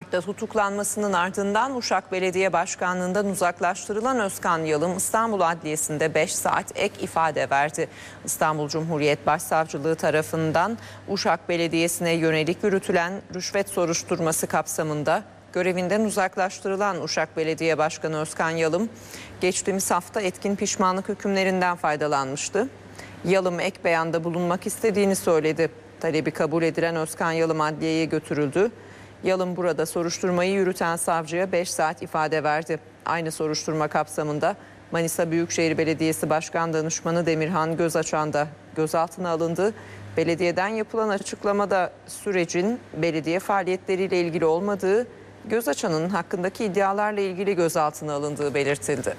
Mart'ta tutuklanmasının ardından Uşak Belediye Başkanlığı'ndan uzaklaştırılan Özkan Yalım İstanbul Adliyesi'nde 5 saat ek ifade verdi. İstanbul Cumhuriyet Başsavcılığı tarafından Uşak Belediyesi'ne yönelik yürütülen rüşvet soruşturması kapsamında görevinden uzaklaştırılan Uşak Belediye Başkanı Özkan Yalım, geçtiğimiz hafta etkin pişmanlık hükümlerinden faydalanmıştı. Yalım ek beyanda bulunmak istediğini söyledi. Talebi kabul edilen Özkan Yalım adliyeye götürüldü. Yalım burada soruşturmayı yürüten savcıya 5 saat ifade verdi. Aynı soruşturma kapsamında Manisa Büyükşehir Belediyesi Başkan Danışmanı Demirhan Gözaçan da gözaltına alındı. Belediyeden yapılan açıklamada sürecin belediye faaliyetleriyle ilgili olmadığı, Gözaçan'ın hakkındaki iddialarla ilgili gözaltına alındığı belirtildi.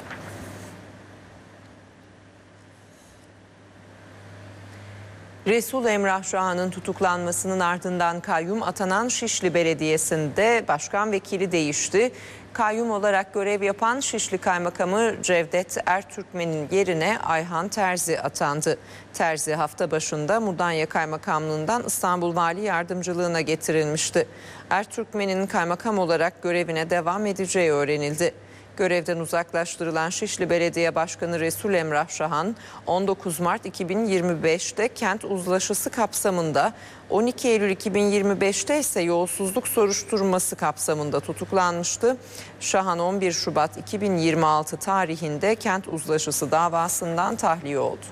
Resul Emrah Şahan'ın tutuklanmasının ardından kayyum atanan Şişli Belediyesi'nde başkan vekili değişti. Kayyum olarak görev yapan Şişli Kaymakamı Cevdet Ertürkmen'in yerine Ayhan Terzi atandı. Terzi hafta başında Mudanya Kaymakamlığı'ndan İstanbul Vali Yardımcılığına getirilmişti. Ertürkmen'in kaymakam olarak görevine devam edeceği öğrenildi. Görevden uzaklaştırılan Şişli Belediye Başkanı Resul Emrah Şahan 19 Mart 2025'te kent uzlaşısı kapsamında, 12 Eylül 2025'te ise yolsuzluk soruşturması kapsamında tutuklanmıştı. Şahan 11 Şubat 2026 tarihinde kent uzlaşısı davasından tahliye oldu.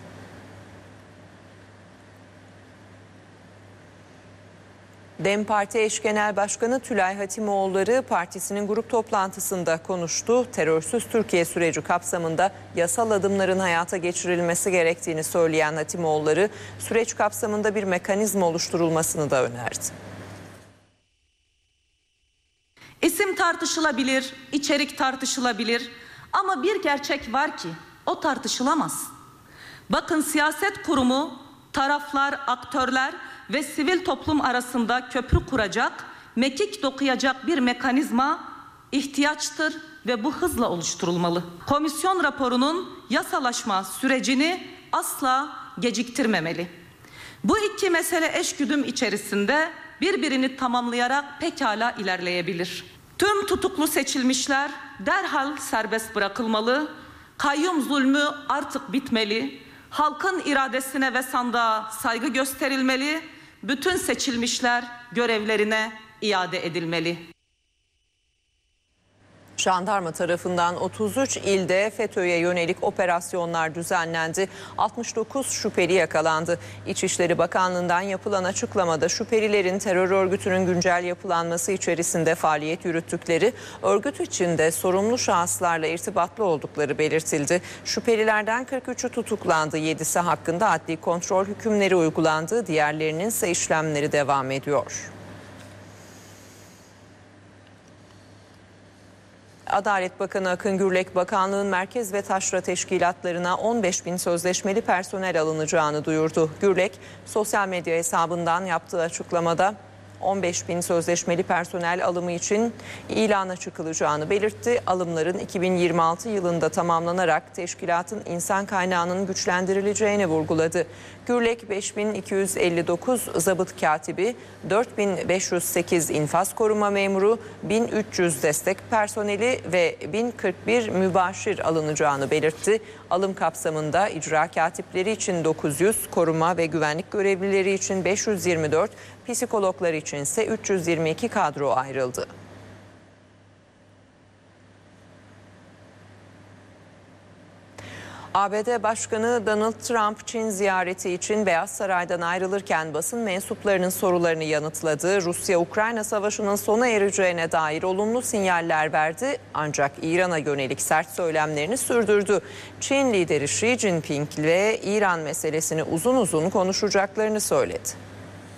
DEM Parti Eş Genel Başkanı Tülay Hatimoğulları partisinin grup toplantısında konuştu. Terörsüz Türkiye süreci kapsamında yasal adımların hayata geçirilmesi gerektiğini söyleyen Hatimoğulları, süreç kapsamında bir mekanizma oluşturulmasını da önerdi. İsim tartışılabilir, içerik tartışılabilir ama bir gerçek var ki o tartışılamaz. Bakın, siyaset kurumu, taraflar, aktörler ve sivil toplum arasında köprü kuracak, mekik dokuyacak bir mekanizma ihtiyaçtır ve bu hızla oluşturulmalı. Komisyon raporunun yasalaşma sürecini asla geciktirmemeli. Bu iki mesele eşgüdüm içerisinde birbirini tamamlayarak pekala ilerleyebilir. Tüm tutuklu seçilmişler derhal serbest bırakılmalı, kayyum zulmü artık bitmeli, halkın iradesine ve sandığa saygı gösterilmeli, bütün seçilmişler görevlerine iade edilmeli. Jandarma tarafından 33 ilde FETÖ'ye yönelik operasyonlar düzenlendi. 69 şüpheli yakalandı. İçişleri Bakanlığı'ndan yapılan açıklamada şüphelilerin terör örgütünün güncel yapılanması içerisinde faaliyet yürüttükleri, örgüt içinde sorumlu şahıslarla irtibatlı oldukları belirtildi. Şüphelilerden 43'ü tutuklandı. 7'si hakkında adli kontrol hükümleri uygulandı. Diğerlerinin ise işlemleri devam ediyor. Adalet Bakanı Akın Gürlek, bakanlığın merkez ve taşra teşkilatlarına 15.000 sözleşmeli personel alınacağını duyurdu. Gürlek, sosyal medya hesabından yaptığı açıklamada 15.000 sözleşmeli personel alımı için ilana çıkılacağını belirtti. Alımların 2026 yılında tamamlanarak teşkilatın insan kaynağının güçlendirileceğini vurguladı. Gürlek, 5.259 zabıt katibi, 4.508 infaz koruma memuru, 1.300 destek personeli ve 1.041 mübaşir alınacağını belirtti. Alım kapsamında icra katipleri için 900, koruma ve güvenlik görevlileri için 524, psikologlar için ise 322 kadro ayrıldı. ABD Başkanı Donald Trump Çin ziyareti için Beyaz Saray'dan ayrılırken basın mensuplarının sorularını yanıtladı. Rusya-Ukrayna savaşının sona ereceğine dair olumlu sinyaller verdi, ancak İran'a yönelik sert söylemlerini sürdürdü. Çin lideri Xi Jinping ile İran meselesini uzun uzun konuşacaklarını söyledi.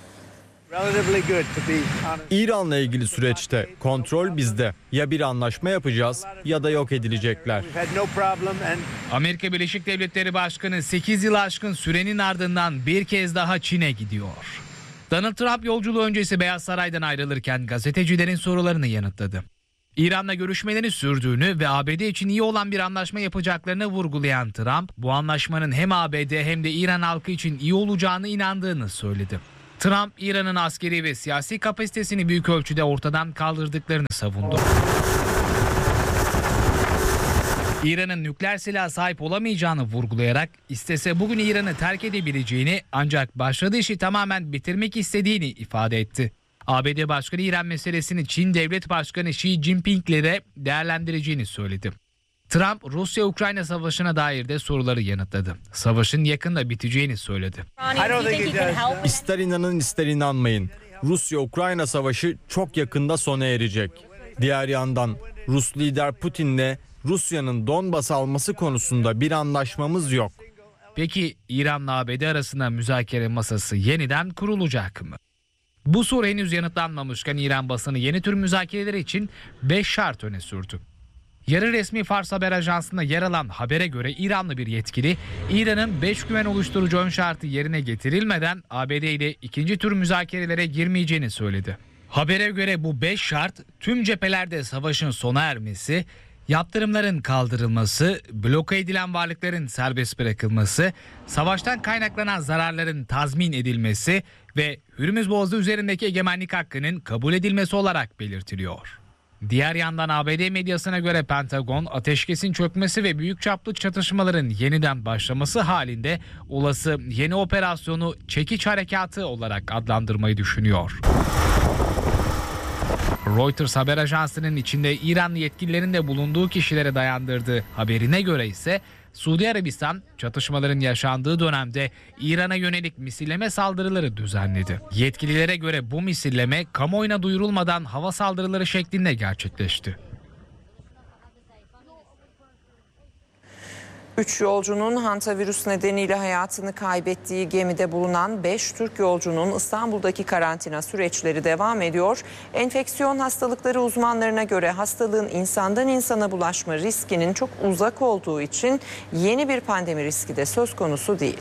İran'la ilgili süreçte kontrol bizde. Ya bir anlaşma yapacağız ya da yok edilecekler. Amerika Birleşik Devletleri Başkanı 8 yıl aşkın sürenin ardından bir kez daha Çin'e gidiyor. Donald Trump yolculuğu öncesi Beyaz Saray'dan ayrılırken gazetecilerin sorularını yanıtladı. İran'la görüşmelerini sürdüğünü ve ABD için iyi olan bir anlaşma yapacaklarını vurgulayan Trump, bu anlaşmanın hem ABD hem de İran halkı için iyi olacağını inandığını söyledi. Trump, İran'ın askeri ve siyasi kapasitesini büyük ölçüde ortadan kaldırdıklarını savundu. İran'ın nükleer silaha sahip olamayacağını vurgulayarak istese bugün İran'ı terk edebileceğini ancak başladığı işi tamamen bitirmek istediğini ifade etti. ABD Başkanı İran meselesini Çin Devlet Başkanı Xi Jinping'le de değerlendireceğini söyledi. Trump, Rusya-Ukrayna savaşına dair de soruları yanıtladı. Savaşın yakında biteceğini söyledi. İster inanın ister inanmayın. Rusya-Ukrayna savaşı çok yakında sona erecek. Diğer yandan Rus lider Putin'le Rusya'nın Donbas alması konusunda bir anlaşmamız yok. Peki İran'la ABD arasında müzakere masası yeniden kurulacak mı? Bu soru henüz yanıtlanmamışken İran basını yeni tür müzakereler için 5 şart öne sürdü. Yarı resmi Fars haber ajansında yer alan habere göre İranlı bir yetkili, İran'ın 5 güven oluşturucu ön şartı yerine getirilmeden ABD ile ikinci tür müzakerelere girmeyeceğini söyledi. Habere göre bu 5 şart tüm cephelerde savaşın sona ermesi, yaptırımların kaldırılması, bloke edilen varlıkların serbest bırakılması, savaştan kaynaklanan zararların tazmin edilmesi ve Hürmüz Boğazı üzerindeki egemenlik hakkının kabul edilmesi olarak belirtiliyor. Diğer yandan ABD medyasına göre Pentagon, ateşkesin çökmesi ve büyük çaplı çatışmaların yeniden başlaması halinde olası yeni operasyonu çekiç harekatı olarak adlandırmayı düşünüyor. Reuters haber ajansının içinde İranlı yetkililerin de bulunduğu kişilere dayandırdığı haberine göre ise Suudi Arabistan çatışmaların yaşandığı dönemde İran'a yönelik misilleme saldırıları düzenledi. Yetkililere göre bu misilleme kamuoyuna duyurulmadan hava saldırıları şeklinde gerçekleşti. 3 yolcunun hantavirüs nedeniyle hayatını kaybettiği gemide bulunan 5 Türk yolcunun İstanbul'daki karantina süreçleri devam ediyor. Enfeksiyon hastalıkları uzmanlarına göre hastalığın insandan insana bulaşma riskinin çok uzak olduğu için yeni bir pandemi riski de söz konusu değil.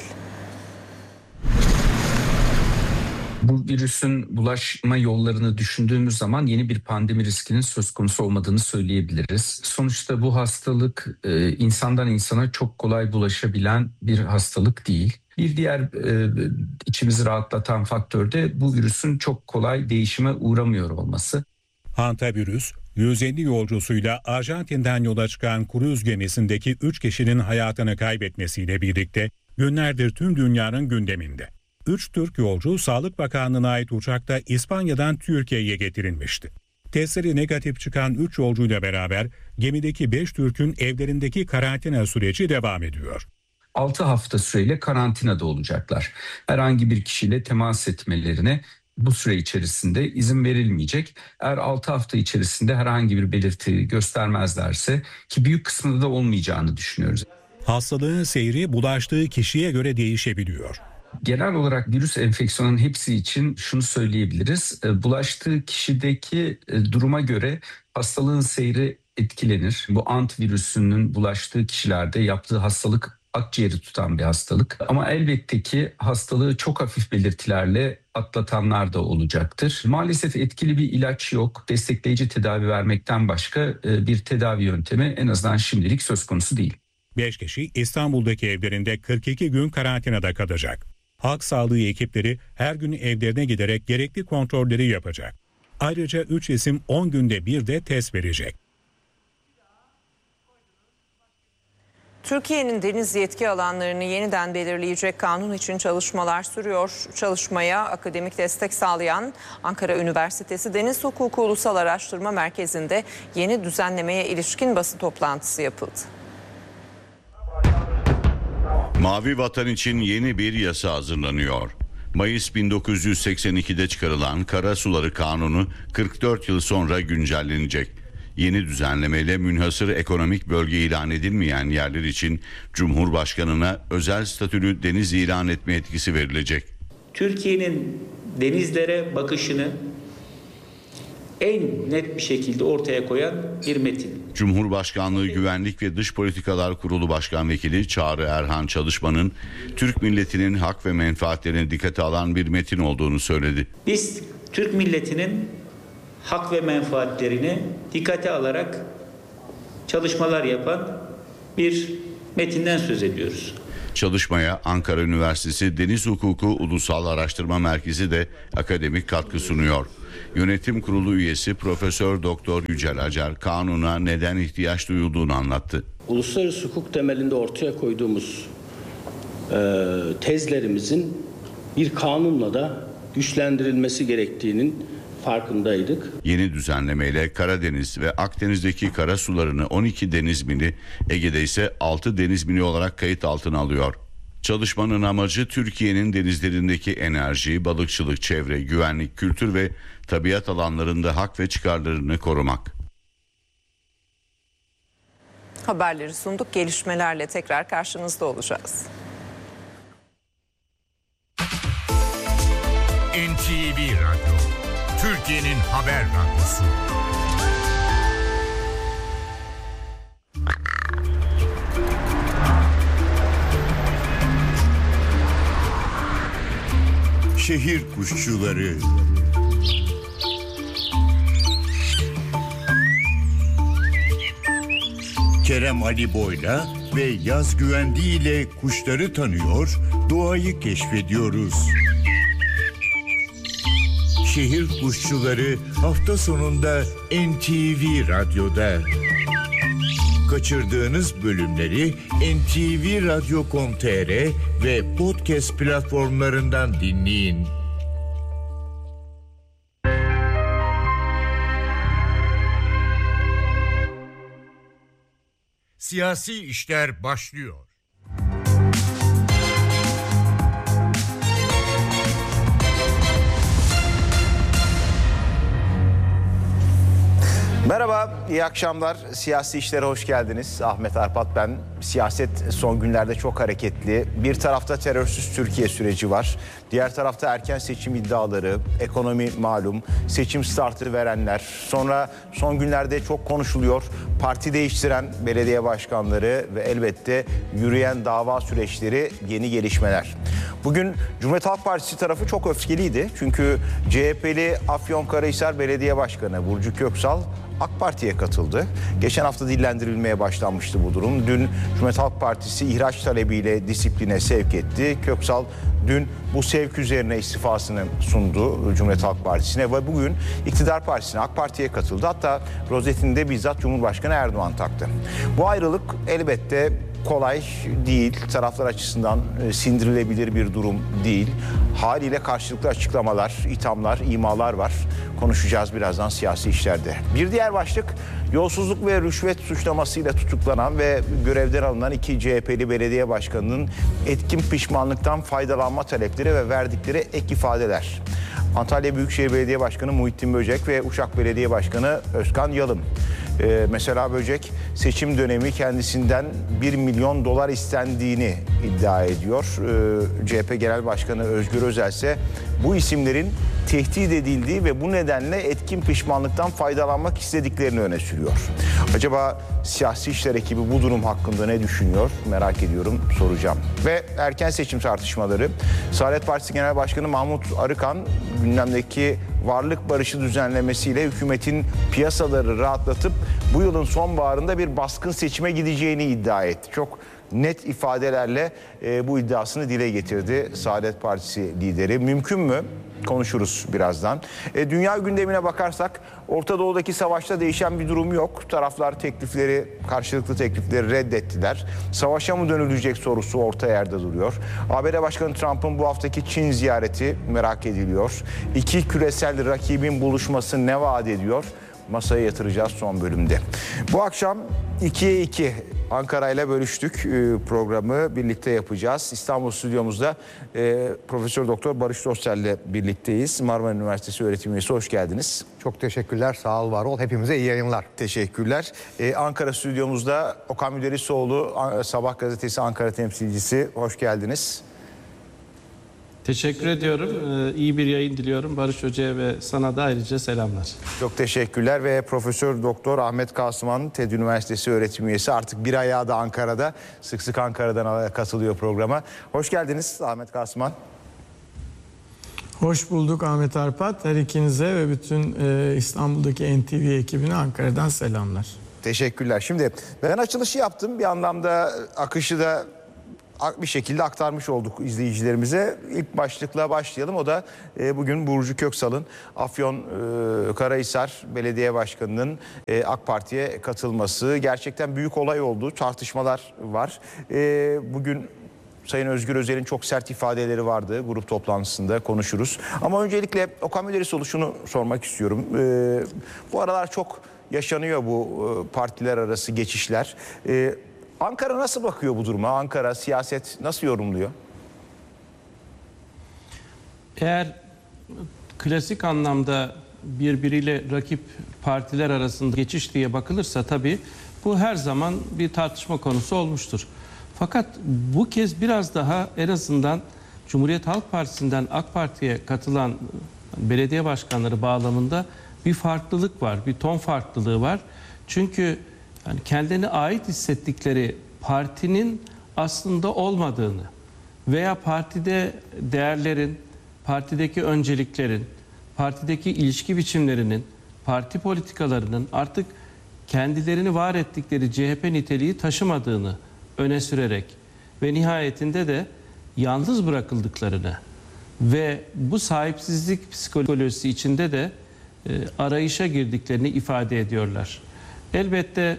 Bu virüsün bulaşma yollarını düşündüğümüz zaman yeni bir pandemi riskinin söz konusu olmadığını söyleyebiliriz. Sonuçta bu hastalık insandan insana çok kolay bulaşabilen bir hastalık değil. Bir diğer içimizi rahatlatan faktör de bu virüsün çok kolay değişime uğramıyor olması. Hantavirüs, 150 yolcusuyla Arjantin'den yola çıkan kruz gemisindeki 3 kişinin hayatını kaybetmesiyle birlikte günlerdir tüm dünyanın gündeminde. 3 Türk yolcu Sağlık Bakanlığı'na ait uçakta İspanya'dan Türkiye'ye getirilmişti. Testleri negatif çıkan 3 yolcuyla beraber gemideki 5 Türk'ün evlerindeki karantina süreci devam ediyor. 6 hafta süreyle karantinada olacaklar. Herhangi bir kişiyle temas etmelerine bu süre içerisinde izin verilmeyecek. Eğer 6 hafta içerisinde herhangi bir belirti göstermezlerse, ki büyük kısmında da olmayacağını düşünüyoruz. Hastalığın seyri bulaştığı kişiye göre değişebiliyor. Genel olarak virüs enfeksiyonunun hepsi için şunu söyleyebiliriz. Bulaştığı kişideki duruma göre hastalığın seyri etkilenir. Bu antivirüsünün bulaştığı kişilerde yaptığı hastalık akciğeri tutan bir hastalık. Ama elbette ki hastalığı çok hafif belirtilerle atlatanlar da olacaktır. Maalesef etkili bir ilaç yok. Destekleyici tedavi vermekten başka bir tedavi yöntemi en azından şimdilik söz konusu değil. 5 kişi İstanbul'daki evlerinde 42 gün karantinada kalacak. Halk sağlığı ekipleri her gün evlerine giderek gerekli kontrolleri yapacak. Ayrıca 3 isim 10 günde bir de test verecek. Türkiye'nin deniz yetki alanlarını yeniden belirleyecek kanun için çalışmalar sürüyor. Çalışmaya akademik destek sağlayan Ankara Üniversitesi Deniz Hukuku Ulusal Araştırma Merkezi'nde yeni düzenlemeye ilişkin basın toplantısı yapıldı. Mavi Vatan için yeni bir yasa hazırlanıyor. Mayıs 1982'de çıkarılan Karasuları Kanunu 44 yıl sonra güncellenecek. Yeni düzenlemeyle münhasır ekonomik bölge ilan edilmeyen yerler için Cumhurbaşkanı'na özel statülü deniz ilan etme yetkisi verilecek. Türkiye'nin denizlere bakışını en net bir şekilde ortaya koyan bir metin. Cumhurbaşkanlığı Güvenlik ve Dış Politikalar Kurulu Başkan Vekili Çağrı Erhan Çalışman'ın Türk milletinin hak ve menfaatlerini dikkate alan bir metin olduğunu söyledi. Biz Türk milletinin hak ve menfaatlerini dikkate alarak çalışmalar yapan bir metinden söz ediyoruz. Çalışmaya Ankara Üniversitesi Deniz Hukuku Ulusal Araştırma Merkezi de akademik katkı sunuyor. Yönetim Kurulu üyesi Profesör Doktor Yücel Acar kanuna neden ihtiyaç duyulduğunu anlattı. Uluslararası hukuk temelinde ortaya koyduğumuz tezlerimizin bir kanunla da güçlendirilmesi gerektiğinin farkındaydık. Yeni düzenlemeyle Karadeniz ve Akdeniz'deki karasularını 12 deniz mili, Ege'de ise 6 deniz mili olarak kayıt altına alıyor. Çalışmanın amacı Türkiye'nin denizlerindeki enerji, balıkçılık, çevre, güvenlik, kültür ve tabiat alanlarında hak ve çıkarlarını korumak. Haberleri sunduk. Gelişmelerle tekrar karşınızda olacağız. NTV Radyo, Türkiye'nin haber radyosu. Şehir kuşçuları. Kerem Ali Boy'la ve Yaz Güvendi ile kuşları tanıyor, doğayı keşfediyoruz. Şehir kuşçuları hafta sonunda NTV Radyo'da. Kaçırdığınız bölümleri ntvradyo.com.tr ve podcast platformlarından dinleyin. Siyasi işler başlıyor. Merhaba, iyi akşamlar. Siyasi işlere hoş geldiniz. Ahmet Arpat ben. Siyaset son günlerde çok hareketli. Bir tarafta terörsüz Türkiye süreci var. Diğer tarafta erken seçim iddiaları, ekonomi malum, seçim startı verenler. Sonra son günlerde çok konuşuluyor. Parti değiştiren belediye başkanları ve elbette yürüyen dava süreçleri, yeni gelişmeler. Bugün Cumhuriyet Halk Partisi tarafı çok öfkeliydi. Çünkü CHP'li Afyonkarahisar Belediye Başkanı Burcu Köksal AK Parti'ye katıldı. Geçen hafta dillendirilmeye başlanmıştı bu durum. Dün Cumhuriyet Halk Partisi ihraç talebiyle disipline sevk etti. Köksal dün bu sevk üzerine istifasını sundu Cumhuriyet Halk Partisi'ne ve bugün iktidar partisine AK Parti'ye katıldı. Hatta rozetini de bizzat Cumhurbaşkanı Erdoğan taktı. Bu ayrılık elbette kolay değil, taraflar açısından sindirilebilir bir durum değil. Haliyle karşılıklı açıklamalar, ithamlar, imalar var. Konuşacağız birazdan siyasi işlerde. Bir diğer başlık yolsuzluk ve rüşvet suçlamasıyla tutuklanan ve görevden alınan iki CHP'li belediye başkanının etkin pişmanlıktan faydalanma talepleri ve verdikleri ek ifadeler. Antalya Büyükşehir Belediye Başkanı Muhittin Böcek ve Uşak Belediye Başkanı Özkan Yalım. Mesela Böcek seçim dönemi kendisinden 1 milyon dolar istendiğini iddia ediyor. CHP Genel Başkanı Özgür Özel ise bu isimlerin tehdit edildiği ve bu nedenle etkin pişmanlıktan faydalanmak istediklerini öne sürüyor. Acaba siyasi işler ekibi bu durum hakkında ne düşünüyor? Merak ediyorum, soracağım. Ve erken seçim tartışmaları. Saadet Partisi Genel Başkanı Mahmut Arıkan gündemdeki varlık barışı düzenlemesiyle hükümetin piyasaları rahatlatıp bu yılın sonbaharında bir baskın seçime gideceğini iddia etti. Çok net ifadelerle bu iddiasını dile getirdi Saadet Partisi lideri. Mümkün mü? Konuşuruz birazdan. Dünya gündemine bakarsak Orta Doğu'daki savaşta değişen bir durum yok. Taraflar karşılıklı teklifleri reddettiler. Savaşa mı dönülecek sorusu orta yerde duruyor. ABD Başkanı Trump'ın bu haftaki Çin ziyareti merak ediliyor. İki küresel rakibin buluşması ne vaat ediyor? Masaya yatıracağız son bölümde. Bu akşam 2'ye 2 Ankara ile bölüştük programı, birlikte yapacağız. İstanbul stüdyomuzda Profesör Doktor Barış Dostel ile birlikteyiz. Marmara Üniversitesi öğretim üyesi, hoş geldiniz. Çok teşekkürler, sağ ol, var ol. Hepimize iyi yayınlar. Teşekkürler. Ankara stüdyomuzda Okan Müderrisoğlu, Sabah gazetesi Ankara temsilcisi, hoş geldiniz. Teşekkür ediyorum. İyi bir yayın diliyorum. Barış Hoca'ya ve sana da ayrıca selamlar. Çok teşekkürler ve Profesör Doktor Ahmet Kasıman, TED Üniversitesi öğretim üyesi. Artık bir ayağı da Ankara'da. Sık sık Ankara'dan katılıyor programa. Hoş geldiniz Ahmet Kasıman. Hoş bulduk Ahmet Arpat. Her ikinize ve bütün İstanbul'daki NTV ekibine Ankara'dan selamlar. Teşekkürler. Şimdi ben açılışı yaptım. Bir anlamda akışı da bir şekilde aktarmış olduk izleyicilerimize. İlk başlıkla başlayalım. O da bugün Burcu Köksal'ın Afyonkarahisar Belediye Başkanı'nın AK Parti'ye katılması. Gerçekten büyük olay oldu. Tartışmalar var. Bugün Sayın Özgür Özel'in çok sert ifadeleri vardı. Grup toplantısında konuşuruz. Ama öncelikle Okan Müderrisoğlu şunu sormak istiyorum. Bu aralar çok yaşanıyor bu partiler arası geçişler. Ankara nasıl bakıyor bu duruma? Ankara siyaset nasıl yorumluyor? Eğer klasik anlamda birbiriyle rakip partiler arasında geçiş diye bakılırsa tabii bu her zaman bir tartışma konusu olmuştur. Fakat bu kez biraz daha en azından Cumhuriyet Halk Partisi'nden AK Parti'ye katılan belediye başkanları bağlamında bir farklılık var, bir ton farklılığı var. Çünkü yani kendine ait hissettikleri partinin aslında olmadığını veya partide değerlerin, partideki önceliklerin, partideki ilişki biçimlerinin, parti politikalarının artık kendilerini var ettikleri CHP niteliği taşımadığını öne sürerek ve nihayetinde de yalnız bırakıldıklarını ve bu sahipsizlik psikolojisi içinde de arayışa girdiklerini ifade ediyorlar. Elbette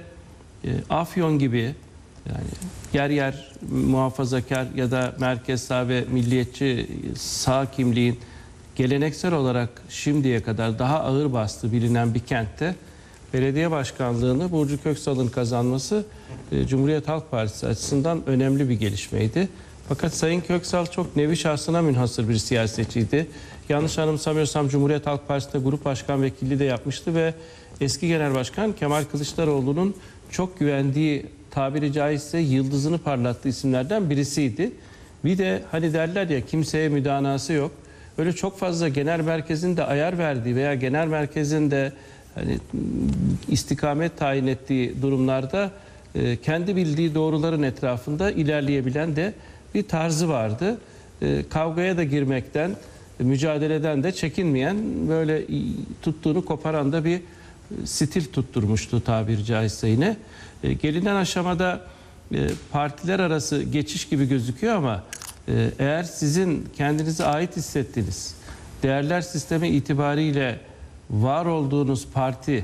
Afyon gibi yani yer yer muhafazakar ya da merkez sağ ve milliyetçi sağ kimliğin geleneksel olarak şimdiye kadar daha ağır bastığı bilinen bir kentte belediye başkanlığını Burcu Köksal'ın kazanması Cumhuriyet Halk Partisi açısından önemli bir gelişmeydi. Fakat Sayın Köksal çok nevi şahsına münhasır bir siyasetçiydi. Yanlış anımsamıyorsam Cumhuriyet Halk Partisi'nde grup başkan vekilliği de yapmıştı ve eski genel başkan Kemal Kılıçdaroğlu'nun çok güvendiği, tabiri caizse yıldızını parlattığı isimlerden birisiydi. Bir de hani derler ya kimseye müdanası yok. Öyle çok fazla genel merkezin de ayar verdiği veya genel merkezin de hani istikamet tayin ettiği durumlarda kendi bildiği doğruların etrafında ilerleyebilen de bir tarzı vardı. Kavgaya da girmekten, mücadeleden de çekinmeyen, böyle tuttuğunu koparan da bir stil tutturmuştu tabiri caizse yine. Gelinen aşamada partiler arası geçiş gibi gözüküyor ama eğer sizin kendinize ait hissettiğiniz değerler sistemi itibariyle var olduğunuz parti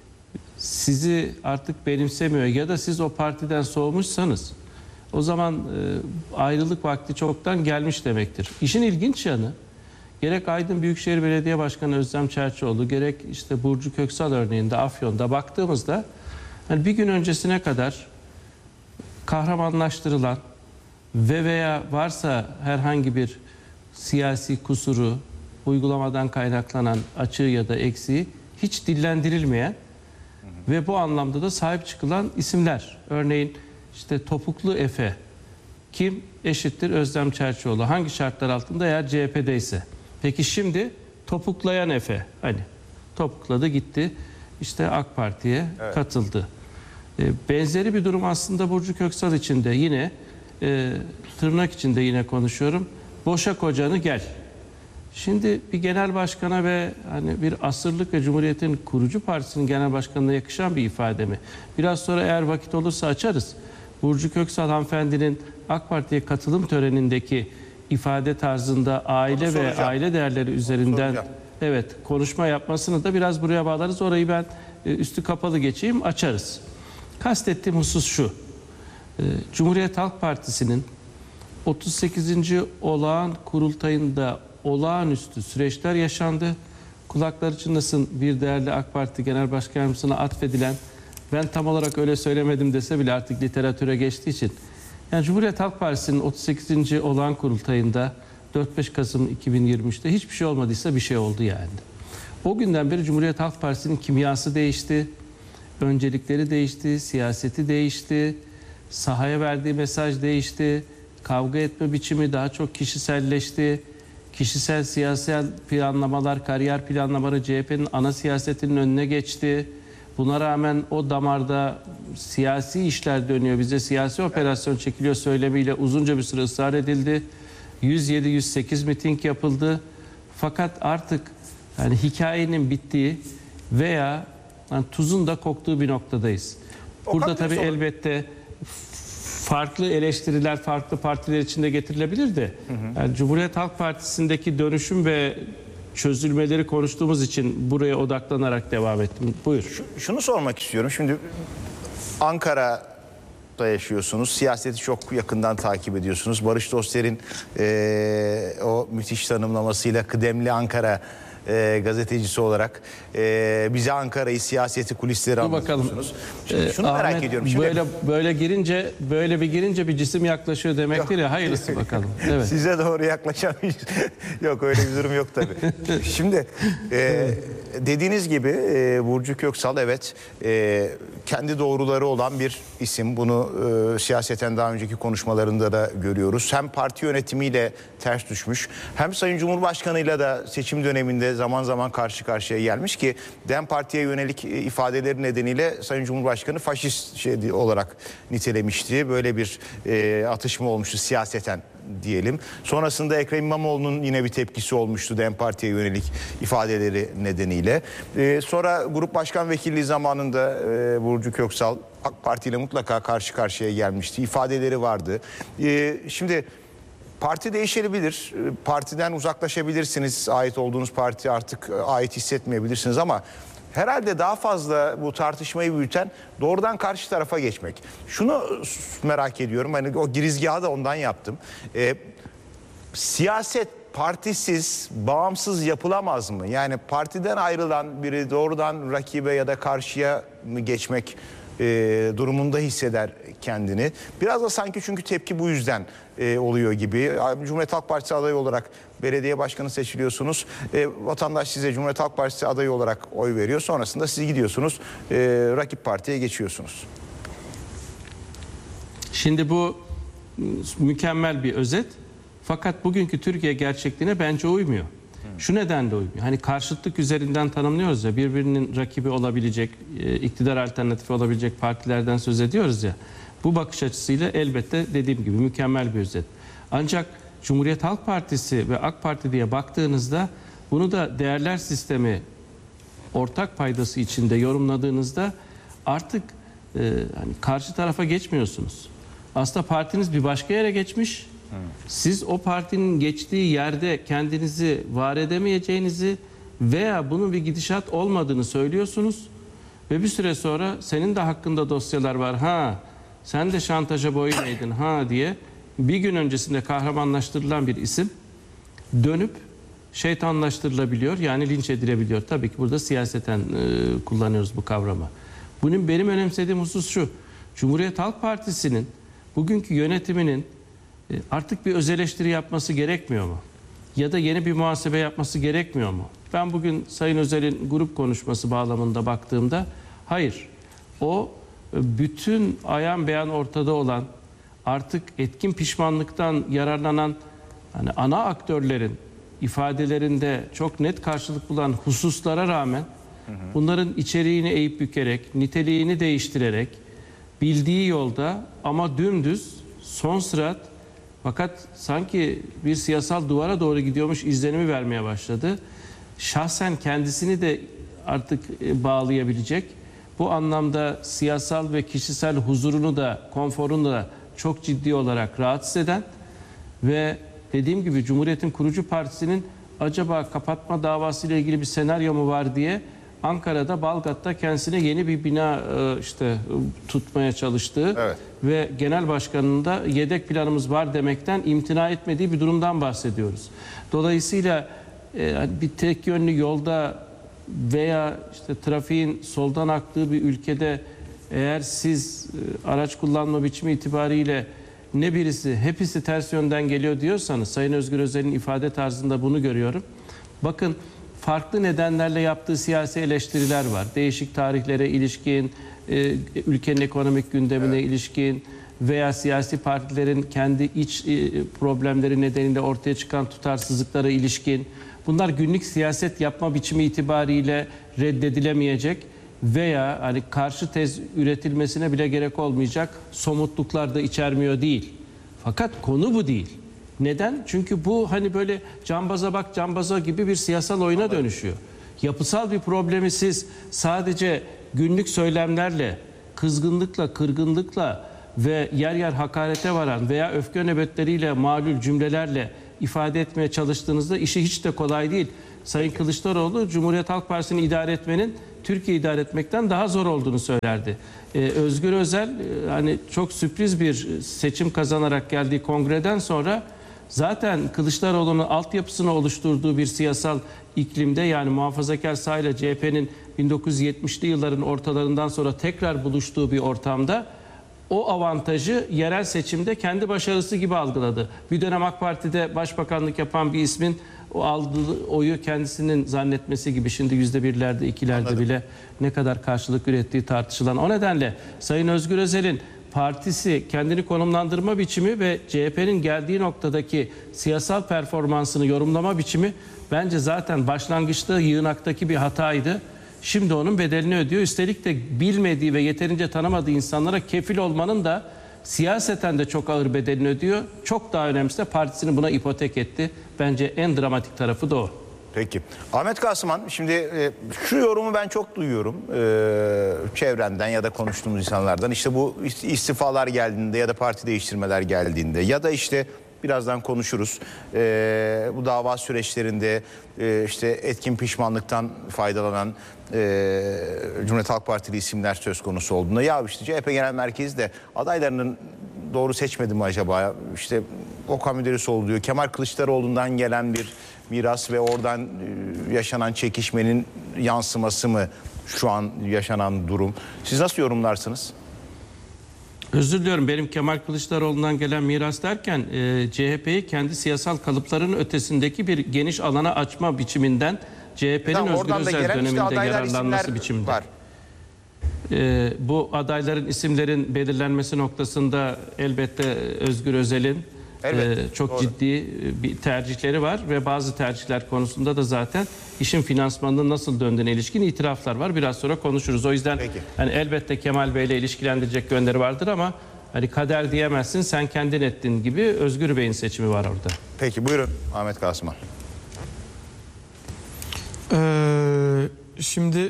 sizi artık benimsemiyor ya da siz o partiden soğumuşsanız o zaman ayrılık vakti çoktan gelmiş demektir. İşin ilginç yanı gerek Aydın Büyükşehir Belediye Başkanı Özlem Çerçioğlu gerek işte Burcu Köksal örneğinde Afyon'da baktığımızda hani bir gün öncesine kadar kahramanlaştırılan ve veya varsa herhangi bir siyasi kusuru, uygulamadan kaynaklanan açığı ya da eksiği hiç dillendirilmeyen ve bu anlamda da sahip çıkılan isimler. Örneğin işte Topuklu Efe kim? Eşittir Özlem Çerçioğlu. Hangi şartlar altında? Eğer CHP'deyse. Peki şimdi topuklayan Efe. Hani topukladı gitti işte AK Parti'ye katıldı. Benzeri bir durum aslında Burcu Köksal için de yine tırnak içinde yine konuşuyorum. Boşa kocanı gel. Şimdi bir genel başkana ve hani bir asırlık ve Cumhuriyet'in kurucu partisinin genel başkanına yakışan bir ifade mi? Biraz sonra eğer vakit olursa açarız. Burcu Köksal hanımefendinin AK Parti'ye katılım törenindeki ifade tarzında aile ve aile değerleri üzerinden evet konuşma yapmasını da biraz buraya bağlarız. Orayı ben üstü kapalı geçeyim, açarız. Kastettiğim husus şu. Cumhuriyet Halk Partisi'nin 38. olağan kurultayında olağanüstü süreçler yaşandı. Kulakları çınlasın bir değerli AK Parti Genel Başkan Yardımcısına atfedilen, ben tam olarak öyle söylemedim dese bile artık literatüre geçtiği için. Yani Cumhuriyet Halk Partisi'nin 38. olağan kurultayında 4-5 Kasım 2023'te hiçbir şey olmadıysa bir şey oldu yani. O günden beri Cumhuriyet Halk Partisi'nin kimyası değişti, öncelikleri değişti, siyaseti değişti, sahaya verdiği mesaj değişti, kavga etme biçimi daha çok kişiselleşti. Kişisel siyasal planlamalar, kariyer planlamaları CHP'nin ana siyasetinin önüne geçti. Buna rağmen o damarda siyasi işler dönüyor, bize siyasi operasyon çekiliyor söylemiyle uzunca bir süre ısrar edildi. 107-108 miting yapıldı. Fakat artık yani hikayenin bittiği veya yani tuzun da koktuğu bir noktadayız. Burada tabii elbette farklı eleştiriler farklı partiler içinde getirilebilir de yani Cumhuriyet Halk Partisi'ndeki dönüşüm ve çözülmeleri konuştuğumuz için buraya odaklanarak devam ettim. Buyur. Şunu sormak istiyorum. Şimdi Ankara'da yaşıyorsunuz. Siyaseti çok yakından takip ediyorsunuz. Barış Dostler'in o müthiş tanımlamasıyla kıdemli Ankara gazetecisi olarak bize Ankara'yı, siyaseti, kulisleri anlatıyorsunuz. Şunu Ahmet, merak ediyorum. Şimdi, böyle bir girince bir cisim yaklaşıyor demektir ya, hayırlısı bakalım. Evet. Size doğru yaklaşamayız. Yok, öyle bir durum yok tabii. Şimdi dediğiniz gibi Burcu Köksal evet kendi doğruları olan bir isim. Bunu siyaseten daha önceki konuşmalarında da görüyoruz. Hem parti yönetimiyle ters düşmüş, hem Sayın Cumhurbaşkanı'yla da seçim döneminde zaman zaman karşı karşıya gelmiş ki DEM Parti'ye yönelik ifadeleri nedeniyle Sayın Cumhurbaşkanı faşist olarak nitelemişti. Böyle bir atışma olmuştu siyaseten diyelim. Sonrasında Ekrem İmamoğlu'nun yine bir tepkisi olmuştu DEM Parti'ye yönelik ifadeleri nedeniyle. Sonra Grup Başkan Vekilliği zamanında Burcu Köksal AK Parti ile mutlaka karşı karşıya gelmişti. İfadeleri vardı. Şimdi parti değişebilir, partiden uzaklaşabilirsiniz, ait olduğunuz parti artık ait hissetmeyebilirsiniz ama herhalde daha fazla bu tartışmayı büyüten doğrudan karşı tarafa geçmek. Şunu merak ediyorum, hani o girizgahı da ondan yaptım. Siyaset partisiz, bağımsız yapılamaz mı? Yani partiden ayrılan biri doğrudan rakibe ya da karşıya mı geçmek durumunda hisseder kendini. Biraz da sanki çünkü tepki bu yüzden oluyor gibi. Cumhuriyet Halk Partisi adayı olarak belediye başkanı seçiliyorsunuz. Vatandaş size Cumhuriyet Halk Partisi adayı olarak oy veriyor. Sonrasında siz gidiyorsunuz rakip partiye geçiyorsunuz. Şimdi bu mükemmel bir özet. Fakat bugünkü Türkiye gerçekliğine bence uymuyor. Şu nedenle uymuyor. Hani karşıtlık üzerinden tanımlıyoruz ya, birbirinin rakibi olabilecek, iktidar alternatifi olabilecek partilerden söz ediyoruz ya. Bu bakış açısıyla elbette dediğim gibi mükemmel bir özet. Ancak Cumhuriyet Halk Partisi ve AK Parti diye baktığınızda bunu da değerler sistemi ortak paydası içinde yorumladığınızda artık hani karşı tarafa geçmiyorsunuz. Aslında partiniz bir başka yere geçmiş. Siz o partinin geçtiği yerde kendinizi var edemeyeceğinizi veya bunun bir gidişat olmadığını söylüyorsunuz ve bir süre sonra senin de hakkında dosyalar var, ha sen de şantaja boyun eğdin ha diye bir gün öncesinde kahramanlaştırılan bir isim dönüp şeytanlaştırılabiliyor, yani linç edilebiliyor. Tabii ki burada siyaseten kullanıyoruz bu kavramı. Bunun benim önemsediğim husus şu: Cumhuriyet Halk Partisi'nin bugünkü yönetiminin artık bir öz eleştiri yapması gerekmiyor mu? Ya da yeni bir muhasebe yapması gerekmiyor mu? Ben bugün Sayın Özel'in grup konuşması bağlamında baktığımda hayır. O bütün ayan beyan ortada olan, artık etkin pişmanlıktan yararlanan hani ana aktörlerin ifadelerinde çok net karşılık bulan hususlara rağmen bunların içeriğini eğip bükerek, niteliğini değiştirerek bildiği yolda ama dümdüz son sürat, fakat sanki bir siyasal duvara doğru gidiyormuş izlenimi vermeye başladı. Şahsen kendisini de artık bağlayabilecek, bu anlamda siyasal ve kişisel huzurunu da, konforunu da çok ciddi olarak rahatsız eden ve dediğim gibi Cumhuriyet'in kurucu partisinin acaba kapatma davası ile ilgili bir senaryo mu var diye Ankara'da, Balgat'ta kendisine yeni bir bina tutmaya çalıştığı ve genel başkanının da yedek planımız var demekten imtina etmediği bir durumdan bahsediyoruz. Dolayısıyla bir tek yönlü yolda veya işte trafiğin soldan aktığı bir ülkede eğer siz araç kullanma biçimi itibariyle ne birisi hepsi ters yönden geliyor diyorsanız, Sayın Özgür Özel'in ifade tarzında bunu görüyorum. Bakın, farklı nedenlerle yaptığı siyasi eleştiriler var. Değişik tarihlere ilişkin, ülkenin ekonomik gündemine ilişkin veya siyasi partilerin kendi iç problemleri nedeniyle ortaya çıkan tutarsızlıklara ilişkin. Bunlar günlük siyaset yapma biçimi itibariyle reddedilemeyecek veya hani karşı tez üretilmesine bile gerek olmayacak somutluklar da içermiyor değil. Fakat konu bu değil. Neden? Çünkü bu hani böyle cambaza bak cambaza gibi bir siyasal oyuna dönüşüyor. Yapısal bir problemi siz sadece günlük söylemlerle, kızgınlıkla, kırgınlıkla ve yer yer hakarete varan veya öfke nöbetleriyle, malul cümlelerle ifade etmeye çalıştığınızda işi hiç de kolay değil. Sayın Kılıçdaroğlu, Cumhuriyet Halk Partisi'ni idare etmenin Türkiye idare etmekten daha zor olduğunu söylerdi. Özgür Özel hani çok sürpriz bir seçim kazanarak geldiği kongreden sonra zaten Kılıçdaroğlu'nun altyapısını oluşturduğu bir siyasal iklimde, yani muhafazakar sağ ile CHP'nin 1970'li yılların ortalarından sonra tekrar buluştuğu bir ortamda o avantajı yerel seçimde kendi başarısı gibi algıladı. Bir dönem AK Parti'de başbakanlık yapan bir ismin o aldığı oyu kendisinin zannetmesi gibi, şimdi %1'lerde, 2'lerde bile ne kadar karşılık ürettiği tartışılan. O nedenle Sayın Özgür Özel'in partisi, kendini konumlandırma biçimi ve CHP'nin geldiği noktadaki siyasal performansını yorumlama biçimi bence zaten başlangıçta yığınaktaki bir hataydı. Şimdi onun bedelini ödüyor. Üstelik de bilmediği ve yeterince tanımadığı insanlara kefil olmanın da siyaseten de çok ağır bedelini ödüyor. Çok daha önemlisi de partisini buna ipotek etti. Bence en dramatik tarafı da o. Peki. Ahmet Kasıman, şimdi şu yorumu ben çok duyuyorum çevrenden ya da konuştuğumuz insanlardan. İşte bu istifalar geldiğinde ya da parti değiştirmeler geldiğinde ya da işte birazdan konuşuruz. Bu dava süreçlerinde işte etkin pişmanlıktan faydalanan Cumhuriyet Halk Partili isimler söz konusu olduğunda, ya işte CHP Genel Merkezi de adaylarının doğru seçmedi mi acaba? İşte Okan Müderrisoğlu diyor. Kemal Kılıçdaroğlu'ndan gelen bir miras ve oradan yaşanan çekişmenin yansıması mı şu an yaşanan durum? Siz nasıl yorumlarsınız? Özür diliyorum, benim Kemal Kılıçdaroğlu'ndan gelen miras derken CHP'yi kendi siyasal kalıplarının ötesindeki bir geniş alana açma biçiminden, CHP'nin Özgür Özel döneminde yararlanması biçiminde. Var. Bu adayların, isimlerin belirlenmesi noktasında elbette Özgür Özel'in çok doğru, ciddi bir tercihleri var ve bazı tercihler konusunda da zaten işin finansmanının nasıl döndüğüne ilişkin itiraflar var. Biraz sonra konuşuruz. O yüzden hani elbette Kemal Bey'le ilişkilendirecek yönleri vardır ama hani kader diyemezsin, sen kendin ettin gibi Özgür Bey'in seçimi var orada. Peki buyurun Ahmet Kasıman. Şimdi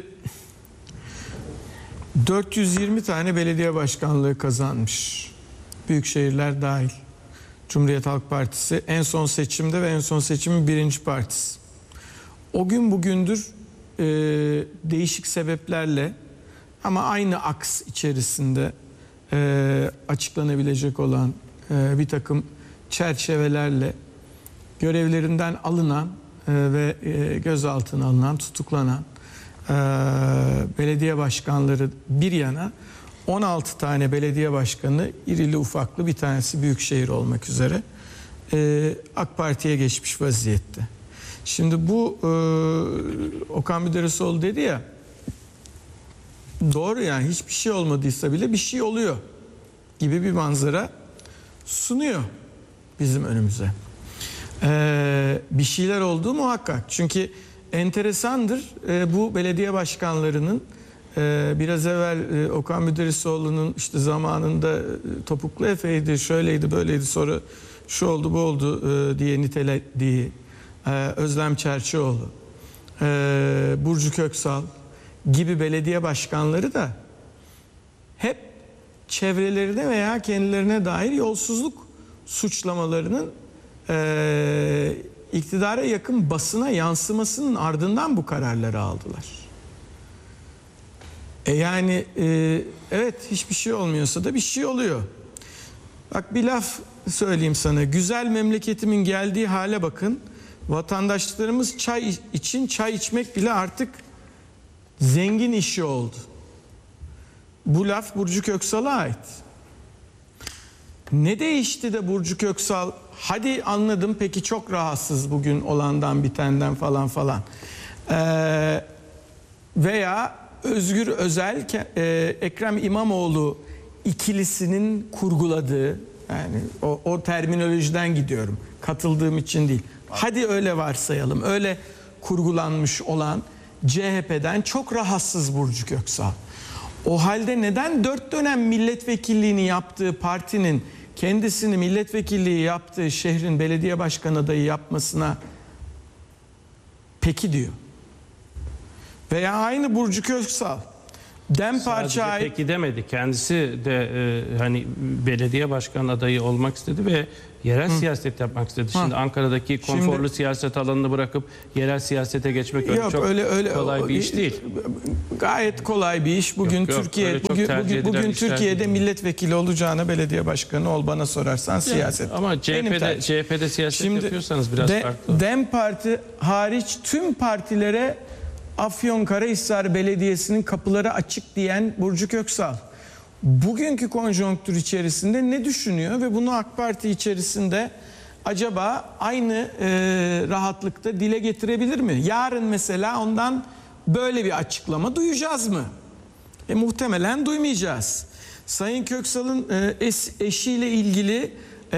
420 tane belediye başkanlığı kazanmış. Büyük şehirler dahil. Cumhuriyet Halk Partisi en son seçimde ve en son seçimin birinci partisi. O gün bugündür değişik sebeplerle ama aynı aks içerisinde açıklanabilecek olan bir takım çerçevelerle görevlerinden alınan ve gözaltına alınan, tutuklanan belediye başkanları bir yana 16 tane belediye başkanı, irili ufaklı, bir tanesi büyükşehir olmak üzere AK Parti'ye geçmiş vaziyette. Şimdi bu Okan Müderrisoğlu dedi ya, doğru, yani hiçbir şey olmadıysa bile bir şey oluyor gibi bir manzara sunuyor bizim önümüze. Bir şeyler olduğu muhakkak. Çünkü enteresandır, bu belediye başkanlarının biraz evvel Okan Müderrisoğlu'nun işte zamanında topuklu efeydi, şöyleydi, böyleydi, sonra şu oldu, bu oldu diye nitelediği Özlem Çerçioğlu, Burcu Köksal gibi belediye başkanları da hep çevrelerine veya kendilerine dair yolsuzluk suçlamalarının iktidara yakın basına yansımasının ardından bu kararları aldılar. Yani evet, hiçbir şey olmuyorsa da bir şey oluyor. Bak bir laf söyleyeyim sana. Güzel memleketimin geldiği hale bakın. Vatandaşlarımız çay için çay içmek bile artık zengin işi oldu. Bu laf Burcu Köksal'a ait. Ne değişti de Burcu Köksal, hadi anladım, peki çok rahatsız bugün olandan bitenden falan falan. Veya Özgür Özel, Ekrem İmamoğlu ikilisinin kurguladığı, yani o terminolojiden gidiyorum, katıldığım için değil. Hadi öyle varsayalım, öyle kurgulanmış olan CHP'den çok rahatsız Burcu Köksal. O halde neden 4 dönem milletvekilliğini yaptığı partinin kendisini milletvekilliği yaptığı şehrin belediye başkan adayı yapmasına peki diyor? Veya aynı Burcu Köksal Sadece peki demedi. Kendisi de hani belediye başkan adayı olmak istedi ve yerel siyaset yapmak istedi. Şimdi Ankara'daki konforlu siyaset alanını bırakıp yerel siyasete geçmek öyle çok kolay bir iş değil. Gayet kolay bir iş. Bugün Türkiye'de milletvekili olacağına belediye başkanı ol, bana sorarsan siyaset. Ama CHP'de siyaset yapıyorsanız biraz farklı. DEM Parti hariç tüm partilere Afyonkarahisar Belediyesi'nin kapıları açık diyen Burcu Köksal bugünkü konjonktür içerisinde ne düşünüyor ve bunu AK Parti içerisinde acaba aynı rahatlıkta dile getirebilir mi? Yarın mesela ondan böyle bir açıklama duyacağız mı? Muhtemelen duymayacağız. Sayın Köksal'ın eşiyle ilgili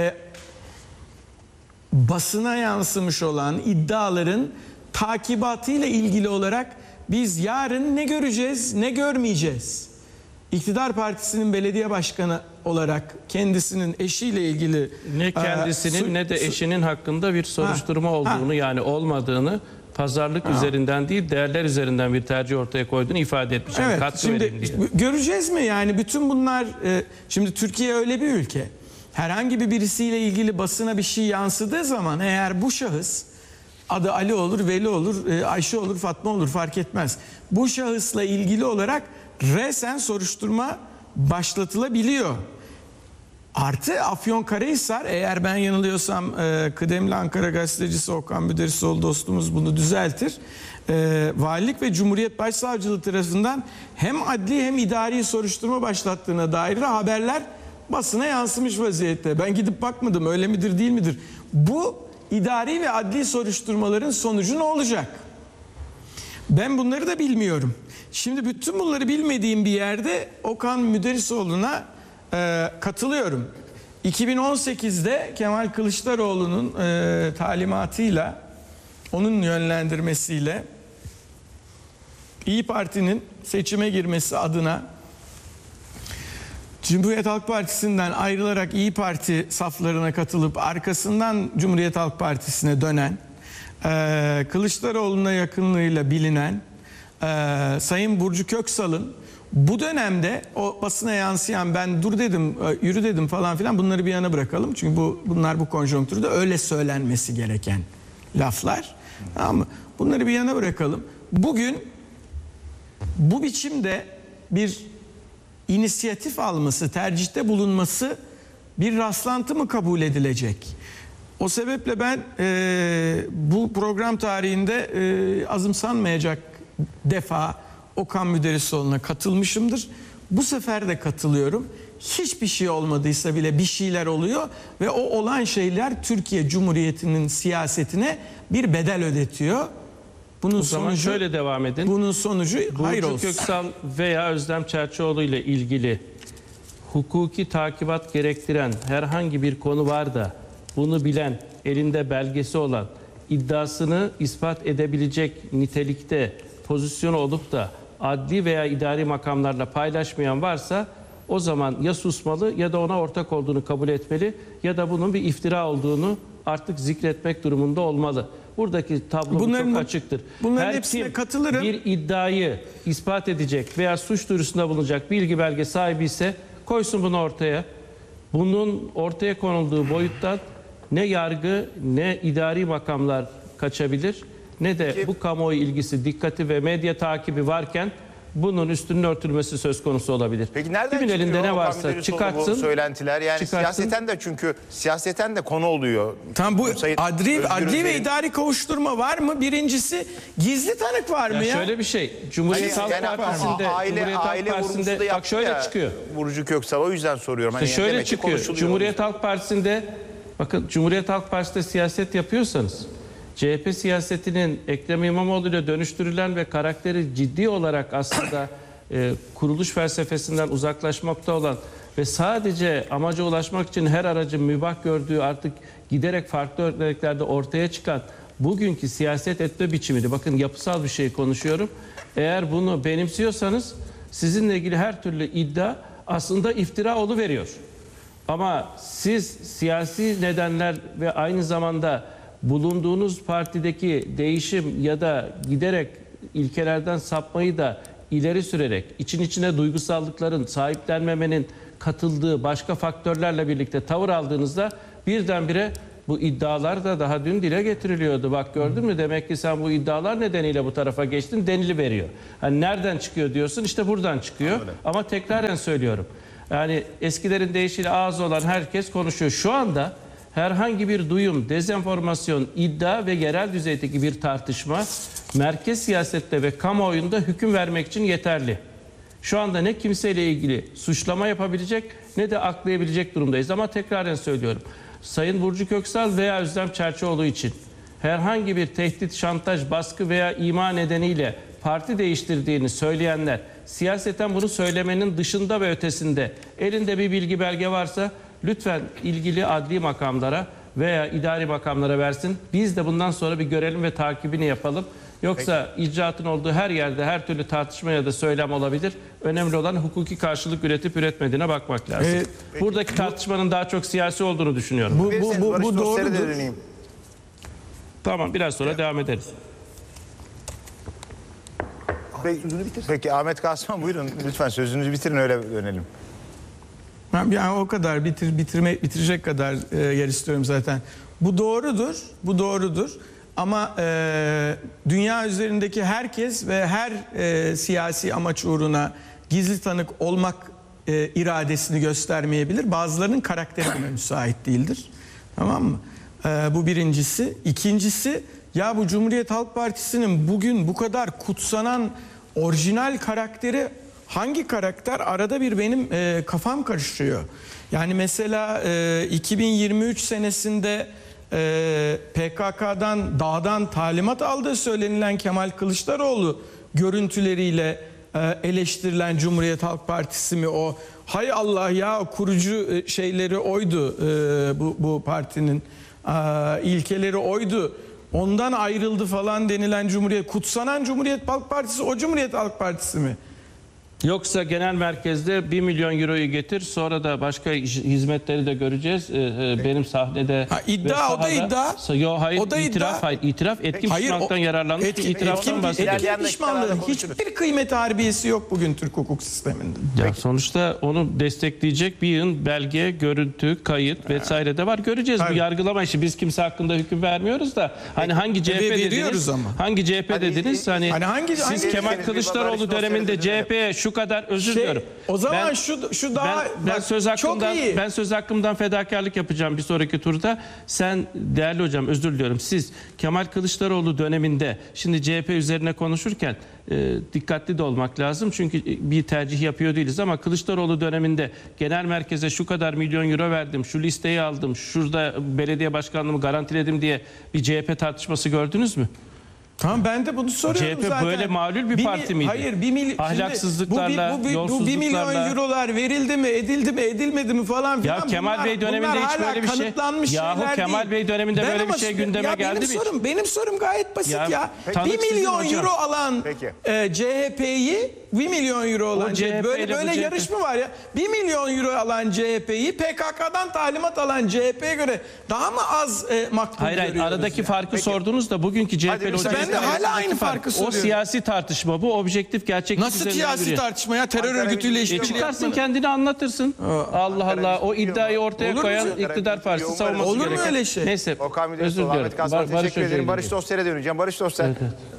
basına yansımış olan iddiaların takibatıyla ilgili olarak biz yarın ne göreceğiz, ne görmeyeceğiz? İktidar Partisi'nin belediye başkanı olarak kendisinin eşiyle ilgili ne kendisinin ne de eşinin hakkında bir soruşturma olduğunu yani olmadığını pazarlık üzerinden değil değerler üzerinden bir tercih ortaya koyduğunu ifade etmiş. Evet, katkı şimdi göreceğiz mi yani bütün bunlar şimdi Türkiye öyle bir ülke. Herhangi birisiyle ilgili basına bir şey yansıdığı zaman eğer bu şahıs adı Ali olur, Veli olur, Ayşe olur, Fatma olur fark etmez. Bu şahısla ilgili olarak resen soruşturma başlatılabiliyor. Artı Afyonkarahisar eğer ben yanılıyorsam kıdemli Ankara gazetecisi Okan Müderrisoğlu dostumuz bunu düzeltir. Valilik ve Cumhuriyet Başsavcılığı tarafından hem adli hem idari soruşturma başlattığına dair haberler basına yansımış vaziyette. Ben gidip bakmadım öyle midir değil midir? Bu idari ve adli soruşturmaların sonucu ne olacak? Ben bunları da bilmiyorum. Şimdi bütün bunları bilmediğim bir yerde Okan Müderrisoğlu'na katılıyorum. 2018'de Kemal Kılıçdaroğlu'nun talimatıyla, onun yönlendirmesiyle İYİ Parti'nin seçime girmesi adına Cumhuriyet Halk Partisi'nden ayrılarak İYİ Parti saflarına katılıp arkasından Cumhuriyet Halk Partisi'ne dönen, Kılıçdaroğlu'na yakınlığıyla bilinen Sayın Burcu Köksal'ın bu dönemde o basına yansıyan ben dur dedim, yürü dedim falan filan bunları bir yana bırakalım. Çünkü bunlar bu konjonktürde öyle söylenmesi gereken laflar. Ama bunları bir yana bırakalım. Bugün bu biçimde bir inisiyatif alması, tercihte bulunması bir rastlantı mı kabul edilecek? O sebeple ben bu program tarihinde azımsanmayacak defa Okan Müderrisoğlu'na katılmışımdır. Bu sefer de katılıyorum. Hiçbir şey olmadıysa bile bir şeyler oluyor ve o olan şeyler Türkiye Cumhuriyeti'nin siyasetine bir bedel ödetiyor. Bunun sonucu şöyle devam edin. Bunun sonucu hayır olsun. Burcu Köksal veya Özlem Çerçioğlu ile ilgili hukuki takibat gerektiren herhangi bir konu var da bunu bilen, elinde belgesi olan, iddiasını ispat edebilecek nitelikte pozisyonu olup da adli veya idari makamlarla paylaşmayan varsa o zaman ya susmalı ya da ona ortak olduğunu kabul etmeli ya da bunun bir iftira olduğunu artık zikretmek durumunda olmalı. Buradaki tablo çok açıktır. Bunların hepsine katılırım. Bir iddiayı ispat edecek veya suç duyurusunda bulunacak bilgi belge sahibi ise koysun bunu ortaya. Bunun ortaya konulduğu boyuttan ne yargı ne idari makamlar kaçabilir ne de bu kamuoyu ilgisi, dikkati ve medya takibi varken bunun üstünün örtülmesi söz konusu olabilir. Peki nereden kimin çıkıyor elinde ne varsa çıkartsın. Bu söylentiler yani siyaseten de çünkü siyaseten de konu oluyor. Tam bu adli ve idari kovuşturma var mı? Birincisi gizli tanık var mı ya? Şöyle bir şey. Cumhuriyet Halk Partisi'nde aile vurgusu da bak şöyle çıkıyor. Burcu Köksal o yüzden soruyorum. Hani şöyle çıkıyor. Cumhuriyet Halk Partisi'nde bakın Cumhuriyet Halk Partisi'nde siyaset yapıyorsanız CHP siyasetinin Ekrem İmamoğlu ile dönüştürülen ve karakteri ciddi olarak aslında kuruluş felsefesinden uzaklaşmakta olan ve sadece amaca ulaşmak için her aracın mübah gördüğü artık giderek farklı örneklerde ortaya çıkan bugünkü siyaset etme biçimiydi. Bakın yapısal bir şey konuşuyorum. Eğer bunu benimsiyorsanız sizinle ilgili her türlü iddia aslında iftira oluveriyor. Ama siz siyasi nedenler ve aynı zamanda bulunduğunuz partideki değişim ya da giderek ilkelerden sapmayı da ileri sürerek için içine duygusallıkların, sahiplenmemenin katıldığı başka faktörlerle birlikte tavır aldığınızda birdenbire bu iddialar da daha dün dile getiriliyordu. Bak gördün mü, demek ki sen bu iddialar nedeniyle bu tarafa geçtin deniliveriyor. Hani nereden çıkıyor diyorsun, işte buradan çıkıyor. Anladım. Ama tekraren söylüyorum. Yani eskilerin deyişiyle ağzı olan herkes konuşuyor. Şu anda herhangi bir duyum, dezenformasyon, iddia ve yerel düzeydeki bir tartışma merkez siyasette ve kamuoyunda hüküm vermek için yeterli. Şu anda ne kimseyle ilgili suçlama yapabilecek ne de aklayabilecek durumdayız. Ama tekraren söylüyorum. Sayın Burcu Köksal veya Özlem Çerçioğlu için herhangi bir tehdit, şantaj, baskı veya ima nedeniyle parti değiştirdiğini söyleyenler siyaseten bunu söylemenin dışında ve ötesinde elinde bir bilgi belge varsa lütfen ilgili adli makamlara veya idari makamlara versin. Biz de bundan sonra bir görelim ve takibini yapalım. Yoksa icraatın olduğu her yerde her türlü tartışma ya da söylem olabilir. Önemli olan hukuki karşılık üretip üretmediğine bakmak lazım. Buradaki tartışmanın daha çok siyasi olduğunu düşünüyorum. Bu doğrudur. Tamam, biraz sonra devam ederiz. Peki Ahmet Kasman buyurun lütfen sözünüzü bitirin, öyle dönelim. Yani o kadar bitirecek kadar yer istiyorum zaten. Bu doğrudur. Ama dünya üzerindeki herkes ve her siyasi amaç uğruna gizli tanık olmak iradesini göstermeyebilir. Bazılarının karakteri buna müsait değildir. Tamam mı? Bu birincisi. İkincisi, ya bu Cumhuriyet Halk Partisi'nin bugün bu kadar kutsanan orijinal karakteri hangi karakter? Arada bir benim kafam karışıyor. Yani mesela 2023 senesinde PKK'dan, dağdan talimat aldığı söylenilen Kemal Kılıçdaroğlu görüntüleriyle eleştirilen Cumhuriyet Halk Partisi mi o? Hay Allah ya, kurucu şeyleri oydu, bu partinin ilkeleri oydu. Ondan ayrıldı falan denilen kutsanan Cumhuriyet Halk Partisi o Cumhuriyet Halk Partisi mi? Yoksa genel merkezde 1 milyon euroyu getir, sonra da başka hizmetleri de göreceğiz. Benim sahnede iddia, o da iddia. Hayır, o da itiraf, hayır, itiraf etkin pişmanlıktan yararlanmış. İtiraftan bahsediyoruz. Etkin pişmanlığın hiçbir kıymet harbiyesi yok bugün Türk hukuk sisteminde. Ya sonuçta onu destekleyecek bir yığın belge, görüntü, kayıt vesaire de var. Göreceğiz bu yargılama işi. Biz kimse hakkında hüküm vermiyoruz da. Hani hangi CHP dediniz? Hangi CHP dediniz? Siz Kemal Kılıçdaroğlu döneminde CHP'ye şu kadar özür diliyorum. O zaman şu daha ben söz hakkımdan fedakarlık yapacağım bir sonraki turda. Sen değerli hocam, özür diliyorum. Siz Kemal Kılıçdaroğlu döneminde şimdi CHP üzerine konuşurken dikkatli de olmak lazım. Çünkü bir tercih yapıyor değiliz ama Kılıçdaroğlu döneminde genel merkeze şu kadar milyon euro verdim, şu listeyi aldım, şurada belediye başkanlığımı garantiledim diye bir CHP tartışması gördünüz mü? Tamam, ben de bunu soruyorum CHP zaten. böyle malul bir parti miydi? Hayır, ahlaksızlıklarla, bu 1 milyon eurolar verildi mi, edildi mi, edilmedi mi falan filan. Ya Kemal Bey döneminde hiç böyle bir şey. Yahu Kemal Bey döneminde böyle bir şey gündeme geldi mi? Benim sorum gayet basit ya. 1 milyon euro alan CHP'yi 1 milyon euro alan böyle yarış mı var ya? 1 milyon euro alan CHP'yi PKK'dan talimat alan CHP'ye göre daha mı az makbul görüyoruz? Hayır, aradaki farkı sordunuz da bugünkü CHP'li ben de hala aynı farkı soruyorum. O siyasi tartışma, bu objektif gerçeklik. Nasıl siyasi tartışma ya? Terör örgütüyle işbirliği çıkarsın, kendini anlatırsın. Allah Allah, o iddiayı ortaya koyan iktidar partisi savunması gereken. Olur mu öyle şey? Neyse, özür diliyorum. Teşekkür ederim. Barış Dostlar'a döneceğim. Barış Dostlar.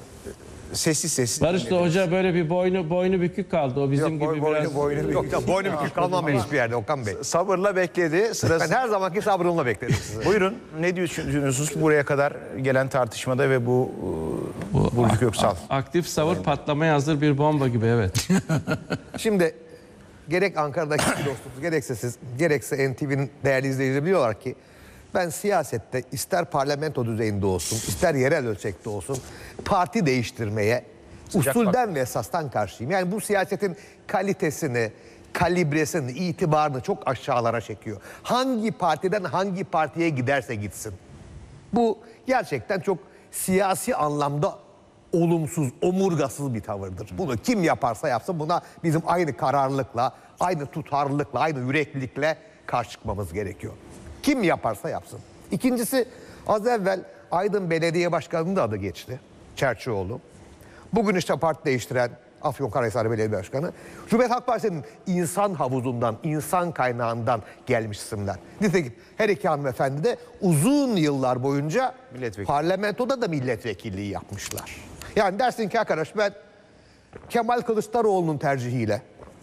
Sessiz. Barış da Hoca böyle bir boynu bükük kaldı. O bizim gibi biraz. Boynu bükük kalmamayız hiçbir yerde Okan Bey. Sabırla bekledi. Ben her zamanki sabrımla bekledim sizi. Buyurun, ne düşünüyorsunuz buraya kadar gelen tartışmada ve bu Burcu Köksal? Aktif savur, patlamaya hazır bir bomba gibi, evet. Şimdi gerek Ankara'daki dostumuz, gerekse siz, gerekse NTV'nin değerli izleyicileri biliyorlar ki ben siyasette ister parlamento düzeyinde olsun, ister yerel ölçekte olsun parti değiştirmeye usulden ve esastan karşıyım. Yani bu siyasetin kalitesini, kalibresini, itibarını çok aşağılara çekiyor. Hangi partiden hangi partiye giderse gitsin. Bu gerçekten çok siyasi anlamda olumsuz, omurgasız bir tavırdır. Bunu kim yaparsa yapsın buna bizim aynı kararlılıkla, aynı tutarlılıkla, aynı yüreklilikle karşı çıkmamız gerekiyor. Kim yaparsa yapsın. İkincisi, az evvel Aydın Belediye Başkanı'nın da adı geçti. Çerçioğlu. Bugün işte parti değiştiren Afyonkarahisar Belediye Başkanı. Cumhuriyet Halk Partisi'nin insan havuzundan, insan kaynağından gelmiş isimler. Nitekim her iki hanımefendi de uzun yıllar boyunca parlamentoda da milletvekilliği yapmışlar. Yani dersin ki arkadaş ben Kemal Kılıçdaroğlu'nun tercihiyle,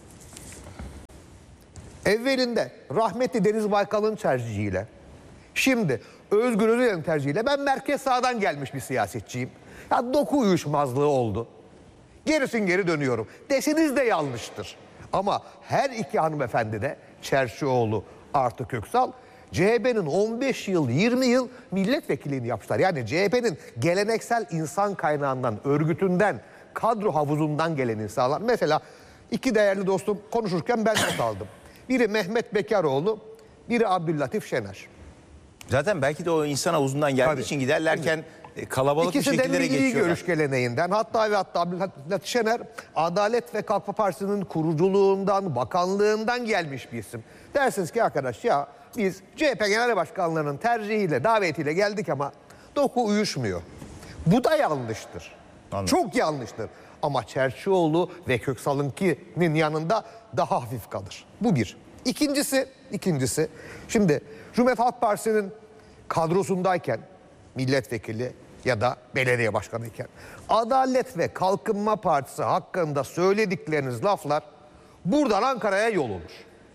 evvelinde rahmetli Deniz Baykal'ın tercihiyle, şimdi Özgür Özel'in tercihiyle ben merkez sağdan gelmiş bir siyasetçiyim. Ya doku uyuşmazlığı oldu. Gerisin geri dönüyorum. Deseniz de yanlıştır. Ama her iki hanımefendi de Çerçioğlu artı Köksal CHP'nin 15 yıl, 20 yıl milletvekilliğini yapmışlar. Yani CHP'nin geleneksel insan kaynağından, örgütünden, kadro havuzundan gelen insanlar. Mesela iki değerli dostum konuşurken ben not aldım. Biri Mehmet Bekaroğlu, biri Abdüllatif Şener. Zaten belki de o insan havuzundan geldiği için giderlerken kalabalık bir şekillere geçiyorlar. İkisi de milli görüş geleneğinden. Hatta Abdüllatif Şener Adalet ve Kalkınma Partisi'nin kuruculuğundan, bakanlığından gelmiş bir isim. Dersiniz ki arkadaş ya biz CHP Genel Başkanlığı'nın tercihiyle, davetiyle geldik ama doku uyuşmuyor. Bu da yanlıştır. Anladım. Çok yanlıştır. Ama Çerçioğlu ve Köksal'ınkinin yanında daha hafif kalır. Bu bir. İkincisi şimdi Cumhuriyet Halk Partisi'nin kadrosundayken milletvekili ya da belediye başkanıyken Adalet ve Kalkınma Partisi hakkında söyledikleriniz laflar buradan Ankara'ya yol olur.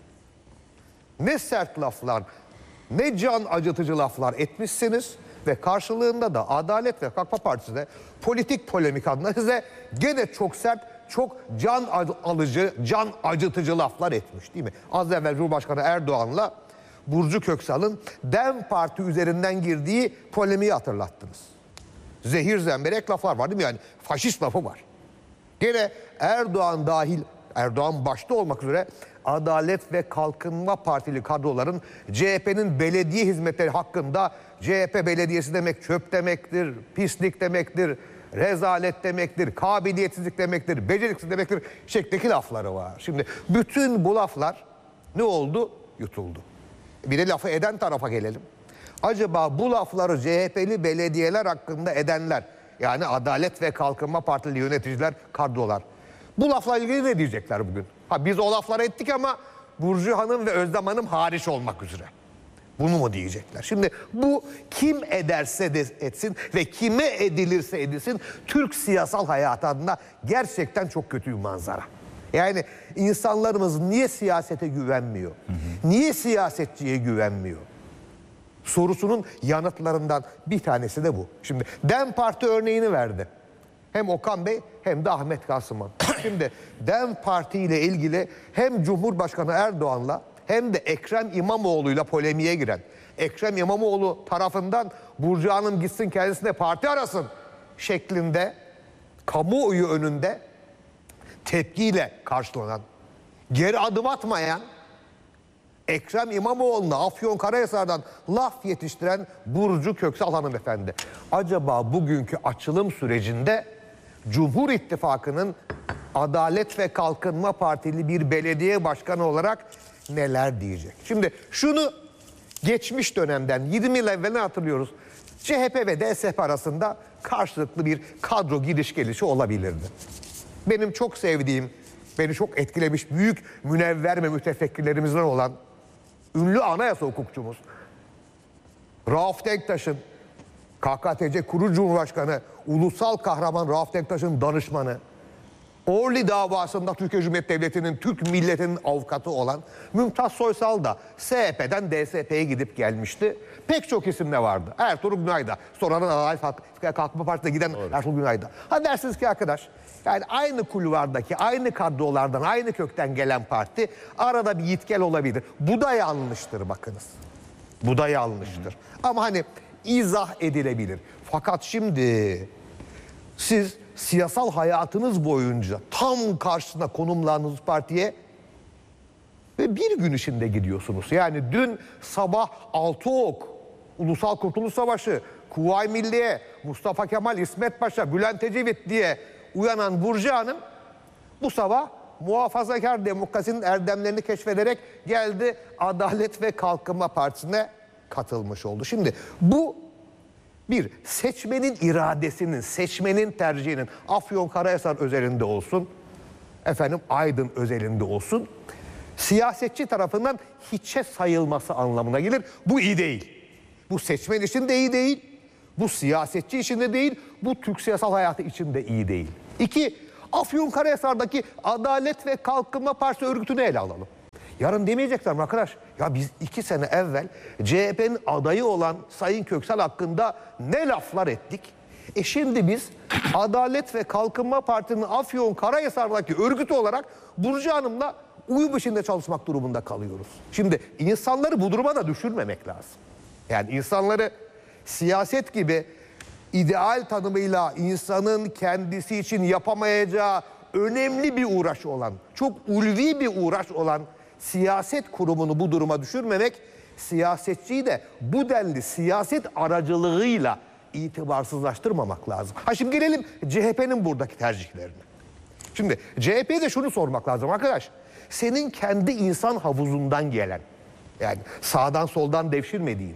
Ne sert laflar, ne can acıtıcı laflar etmişsiniz ve karşılığında da Adalet ve Kalkınma Partisi de politik polemik adına size gene çok sert, çok can alıcı, can acıtıcı laflar etmiş değil mi? Az evvel Cumhurbaşkanı Erdoğan'la Burcu Köksal'ın DEM Parti üzerinden girdiği polemiği hatırlattınız. Zehir zemberek laflar var değil mi? Yani faşist lafı var. Gene Erdoğan dahil, Erdoğan başta olmak üzere Adalet ve Kalkınma Partili kadroların CHP'nin belediye hizmetleri hakkında CHP belediyesi demek çöp demektir, pislik demektir, rezalet demektir, kabiliyetsizlik demektir, beceriksiz demektir şeklindeki lafları var. Şimdi bütün bu laflar ne oldu? Yutuldu. Bir de lafı eden tarafa gelelim. Acaba bu lafları CHP'li belediyeler hakkında edenler, yani Adalet ve Kalkınma Partili yöneticiler, kadrolar, bu lafla ilgili ne diyecekler bugün? Ha biz o lafları ettik ama Burcu Hanım ve Özlem Hanım hariç olmak üzere. Bunu mu diyecekler? Şimdi bu kim ederse de etsin ve kime edilirse edilsin Türk siyasal hayatı adına gerçekten çok kötü bir manzara. Yani insanlarımız niye siyasete güvenmiyor? Niye siyasetçiye güvenmiyor? Sorusunun yanıtlarından bir tanesi de bu. Şimdi DEM Parti örneğini verdi. Hem Okan Bey hem de Ahmet Kasıman. Şimdi DEM Parti ile ilgili hem Cumhurbaşkanı Erdoğan'la hem de Ekrem İmamoğlu'yla polemiğe giren, Ekrem İmamoğlu tarafından Burcu Hanım gitsin kendisine parti arasın şeklinde kamuoyu önünde tepkiyle karşılanan, geri adım atmayan, Ekrem İmamoğlu'na Afyonkarahisar'dan laf yetiştiren Burcu Köksal hanımefendi. Acaba bugünkü açılım sürecinde Cumhur İttifakı'nın Adalet ve Kalkınma Partili bir belediye başkanı olarak neler diyecek? Şimdi şunu geçmiş dönemden 20 yıl evvelini hatırlıyoruz. CHP ve DSP arasında karşılıklı bir kadro giriş gelişi olabilirdi. Benim çok sevdiğim, beni çok etkilemiş büyük münevver ve mütefekkirlerimizden olan ünlü anayasa hukukçumuz Rauf Denktaş'ın, KKTC Kurucu Cumhurbaşkanı, ulusal kahraman Rauf Denktaş'ın danışmanı, Orly davasında Türkiye Cumhuriyeti Devleti'nin, Türk milletinin avukatı olan Mümtaz Soysal da SHP'den DSP'ye gidip gelmişti. Pek çok isim de vardı. Ertuğrul Günay'da, sonradan Adalet ve Kalkınma Partisi'ne giden Ertuğrul Günay'da. Ha dersiniz ki arkadaş, yani aynı kulvardaki, aynı kadrolardan, aynı kökten gelen parti arada bir git gel olabilir. Bu da yanlıştır bakınız. Bu da yanlıştır. Ama hani izah edilebilir. Fakat şimdi siz siyasal hayatınız boyunca tam karşısına konumlandığınız partiye ve bir gün içinde gidiyorsunuz. Yani dün sabah Altıok, Ulusal Kurtuluş Savaşı, Kuvayi Milliye, Mustafa Kemal, İsmet Paşa, Bülent Ecevit diye uyanan Burcu Hanım bu sabah muhafazakar demokrasinin erdemlerini keşfederek geldi Adalet ve Kalkınma Partisi'ne katılmış oldu. Şimdi bu bir seçmenin iradesinin, seçmenin tercihinin Afyonkarahisar özelinde olsun, Aydın özelinde olsun, siyasetçi tarafından hiçe sayılması anlamına gelir. Bu iyi değil. Bu seçmen için de iyi değil. Bu siyasetçi için de değil. Bu Türk siyasal hayatı için de iyi değil. 2. Afyonkarahisar'daki Adalet ve Kalkınma Partisi örgütünü ele alalım. Yarın demeyecekler mi arkadaş? Ya biz 2 sene evvel CHP'nin adayı olan Sayın Köksal hakkında ne laflar ettik? Şimdi biz Adalet ve Kalkınma Partisi'nin Afyonkarahisar'daki örgütü olarak Burcu Hanım'la uyum içinde çalışmak durumunda kalıyoruz. Şimdi insanları bu duruma da düşürmemek lazım. Yani insanları siyaset gibi ideal tanımıyla insanın kendisi için yapamayacağı önemli bir uğraş olan, çok ulvi bir uğraş olan siyaset kurumunu bu duruma düşürmemek, siyasetçiyi de bu denli siyaset aracılığıyla itibarsızlaştırmamak lazım. Şimdi gelelim CHP'nin buradaki tercihlerine. Şimdi CHP'ye de şunu sormak lazım arkadaş. Senin kendi insan havuzundan gelen, yani sağdan soldan devşirmediğin,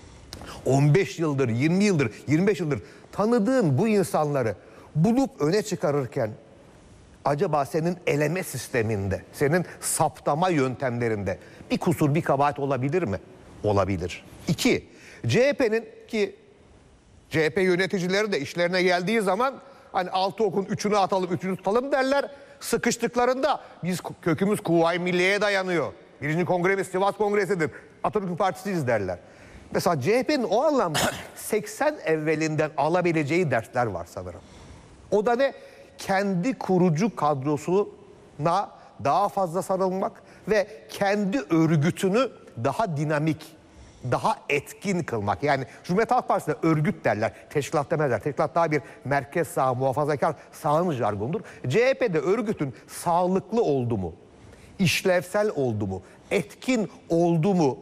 15 yıldır, 20 yıldır, 25 yıldır tanıdığın bu insanları bulup öne çıkarırken acaba senin eleme sisteminde, senin saptama yöntemlerinde bir kusur, bir kabahat olabilir mi? Olabilir. 2. CHP'nin ki CHP yöneticileri de işlerine geldiği zaman hani 6 okun 3'ünü atalım, 3'ünü tutalım derler. Sıkıştıklarında biz kökümüz Kuvayi Milliye'ye dayanıyor. 1. Kongremiz Sivas Kongresi'dir. Atatürk Partisi'yiz derler. Mesela CHP'nin o anlamda 80 evvelinden alabileceği dersler var sanırım. O da ne? Kendi kurucu kadrosuna daha fazla sarılmak ve kendi örgütünü daha dinamik, daha etkin kılmak. Yani Cumhuriyet Halk Partisi'ne örgüt derler, teşkilat demezler. Teşkilat daha bir merkez sağ, muhafazakar sağın jargondur. CHP'de örgütün sağlıklı oldu mu, işlevsel oldu mu, etkin oldu mu?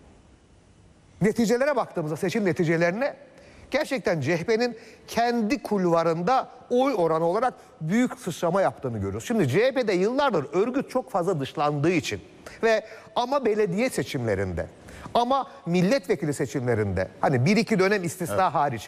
Neticelere baktığımızda, seçim neticelerine, gerçekten CHP'nin kendi kulvarında oy oranı olarak büyük sıçrama yaptığını görüyoruz. Şimdi CHP'de yıllardır örgüt çok fazla dışlandığı için ve ama belediye seçimlerinde, ama milletvekili seçimlerinde, hani 1-2 dönem istisna hariç,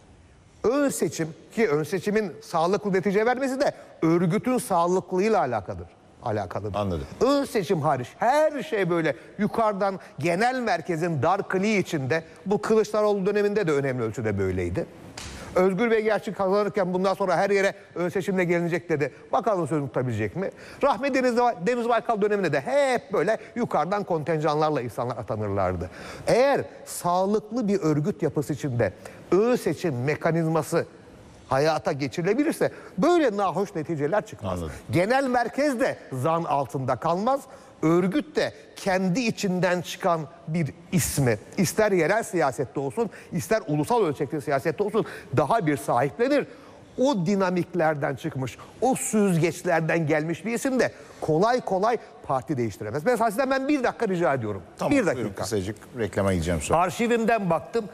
ön seçim, ki ön seçimin sağlıklı netice vermesi de örgütün sağlıklılığıyla alakalıdır. Anladım. Ön seçim hariç her şey böyle yukarıdan genel merkezin dar kliği içinde, bu Kılıçdaroğlu döneminde de önemli ölçüde böyleydi. Özgür Bey gerçi kazanırken bundan sonra her yere ön seçimle gelinecek dedi. Bakalım sözünü tutabilecek mi? Rahmi Deniz Baykal döneminde de hep böyle yukarıdan kontenjanlarla insanlar atanırlardı. Eğer sağlıklı bir örgüt yapısı içinde ön seçim mekanizması hayata geçirilebilirse böyle nahoş neticeler çıkmaz. Anladım. Genel merkez de zan altında kalmaz. Örgüt de kendi içinden çıkan bir ismi, ister yerel siyasette olsun, ister ulusal ölçekli siyasette olsun, daha bir sahiplenir. O dinamiklerden çıkmış, o süzgeçlerden gelmiş bir isim de kolay kolay parti değiştiremez. Mesela sizden ben 1 dakika rica ediyorum. Tamam, 1 dakika. buyurun, kısacık reklama gideceğim sonra. Arşivimden baktım.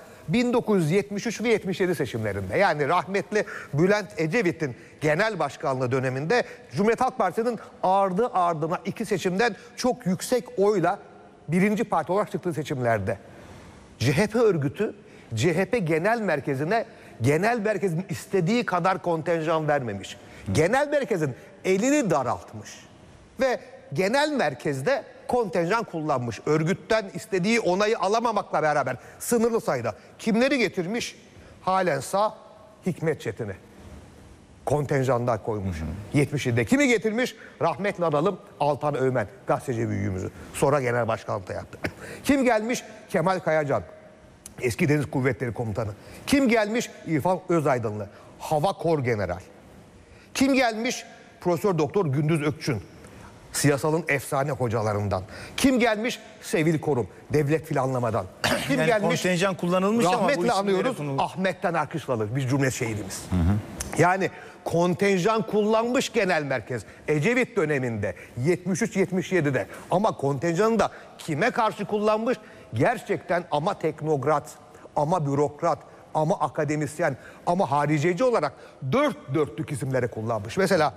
1973 ve 77 seçimlerinde, yani rahmetli Bülent Ecevit'in genel başkanlığı döneminde Cumhuriyet Halk Partisi'nin ardı ardına 2 seçimden çok yüksek oyla 1. parti olarak çıktığı seçimlerde CHP örgütü CHP genel merkezine genel merkezin istediği kadar kontenjan vermemiş. Genel merkezin elini daraltmış ve genel merkezde kontenjan kullanmış. Örgütten istediği onayı alamamakla beraber sınırlı sayıda. Kimleri getirmiş? Halen sağ Hikmet Çetin'i kontenjanda koymuş. 77'de. Kimi getirmiş? Rahmetli analım Altan Öğmen, gazeteci büyüğümüzü. Sonra genel başkanlıkta yaptı. Kim gelmiş? Kemal Kayacan, eski Deniz Kuvvetleri Komutanı. Kim gelmiş? İrfan Özaydınlı, Hava Kor General. Kim gelmiş? Profesör Doktor Gündüz Ökçün, siyasalın efsane hocalarından. Kim gelmiş? Sevil Korum, devlet planlamadan. Kim yani gelmiş? Kontenjan kullanılmış ama bu rahmetle anıyoruz isimleri Ahmet'ten Akışlalı, biz Cumhuriyet şehidimiz. Yani kontenjan kullanmış genel merkez. Ecevit döneminde 73-77'de, ama kontenjanı da kime karşı kullanmış? Gerçekten ama teknokrat, ama bürokrat, ama akademisyen, ama hariciyeci olarak 4 dörtlük isimlere kullanmış. Mesela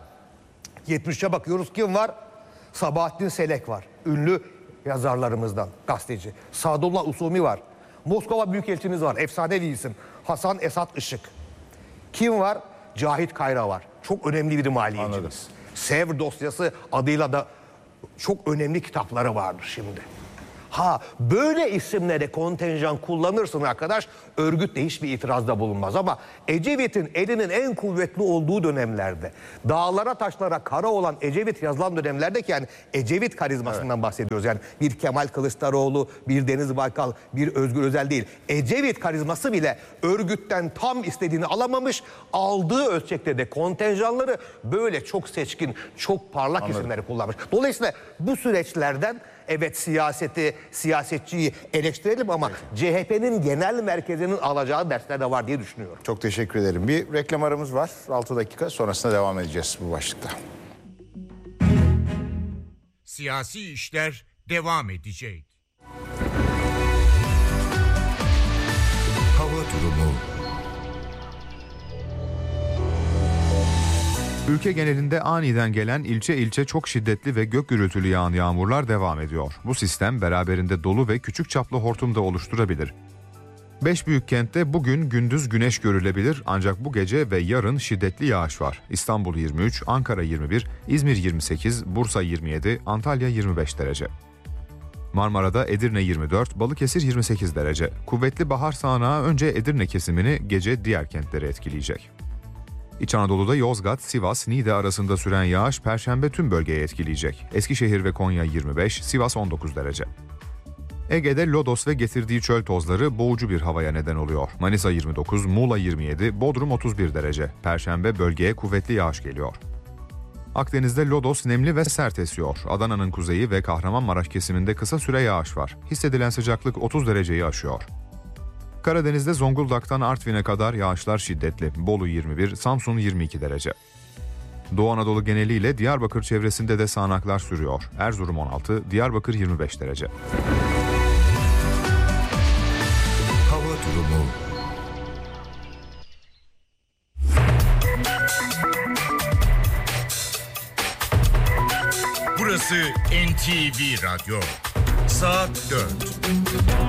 73'e bakıyoruz, kim var? Sabahattin Selek var. Ünlü yazarlarımızdan, gazeteci. Sadullah Usumi var. Moskova Büyükelçimiz var. Efsanevi isim. Hasan Esat Işık. Kim var? Cahit Kayra var. Çok önemli bir maliyecimiz. Sevr dosyası adıyla da çok önemli kitapları vardır şimdi. Böyle isimlere kontenjan kullanırsın arkadaş, örgüt de hiçbir itirazda bulunmaz. Ama Ecevit'in elinin en kuvvetli olduğu dönemlerde, dağlara taşlara kara olan Ecevit yazılan dönemlerdeki, yani Ecevit karizmasından bahsediyoruz. Yani bir Kemal Kılıçdaroğlu, bir Deniz Baykal, bir Özgür Özel değil. Ecevit karizması bile örgütten tam istediğini alamamış, aldığı ölçekte de kontenjanları böyle çok seçkin, çok parlak isimleri kullanmış. Dolayısıyla bu süreçlerden evet siyasetçiyi eleştirelim ama CHP'nin genel merkezinin alacağı dersler de var diye düşünüyorum. Çok teşekkür ederim. Bir reklam aramız var. 6 dakika sonrasında devam edeceğiz bu başlıkta. Siyasi işler devam edecek. Hava durumu. Ülke genelinde aniden gelen ilçe ilçe çok şiddetli ve gök gürültülü yağan yağmurlar devam ediyor. Bu sistem beraberinde dolu ve küçük çaplı hortum da oluşturabilir. 5 büyük kentte bugün gündüz güneş görülebilir ancak bu gece ve yarın şiddetli yağış var. İstanbul 23, Ankara 21, İzmir 28, Bursa 27, Antalya 25 derece. Marmara'da Edirne 24, Balıkesir 28 derece. Kuvvetli bahar sağanağı önce Edirne kesimini, gece diğer kentleri etkileyecek. İç Anadolu'da Yozgat, Sivas, Niğde arasında süren yağış Perşembe tüm bölgeyi etkileyecek. Eskişehir ve Konya 25, Sivas 19 derece. Ege'de lodos ve getirdiği çöl tozları boğucu bir havaya neden oluyor. Manisa 29, Muğla 27, Bodrum 31 derece. Perşembe bölgeye kuvvetli yağış geliyor. Akdeniz'de lodos nemli ve sert esiyor. Adana'nın kuzeyi ve Kahramanmaraş kesiminde kısa süre yağış var. Hissedilen sıcaklık 30 dereceyi aşıyor. Karadeniz'de Zonguldak'tan Artvin'e kadar yağışlar şiddetli. Bolu 21, Samsun 22 derece. Doğu Anadolu geneliyle Diyarbakır çevresinde de sağanaklar sürüyor. Erzurum 16, Diyarbakır 25 derece. Hava durumu. Burası NTV Radyo. Saat 4.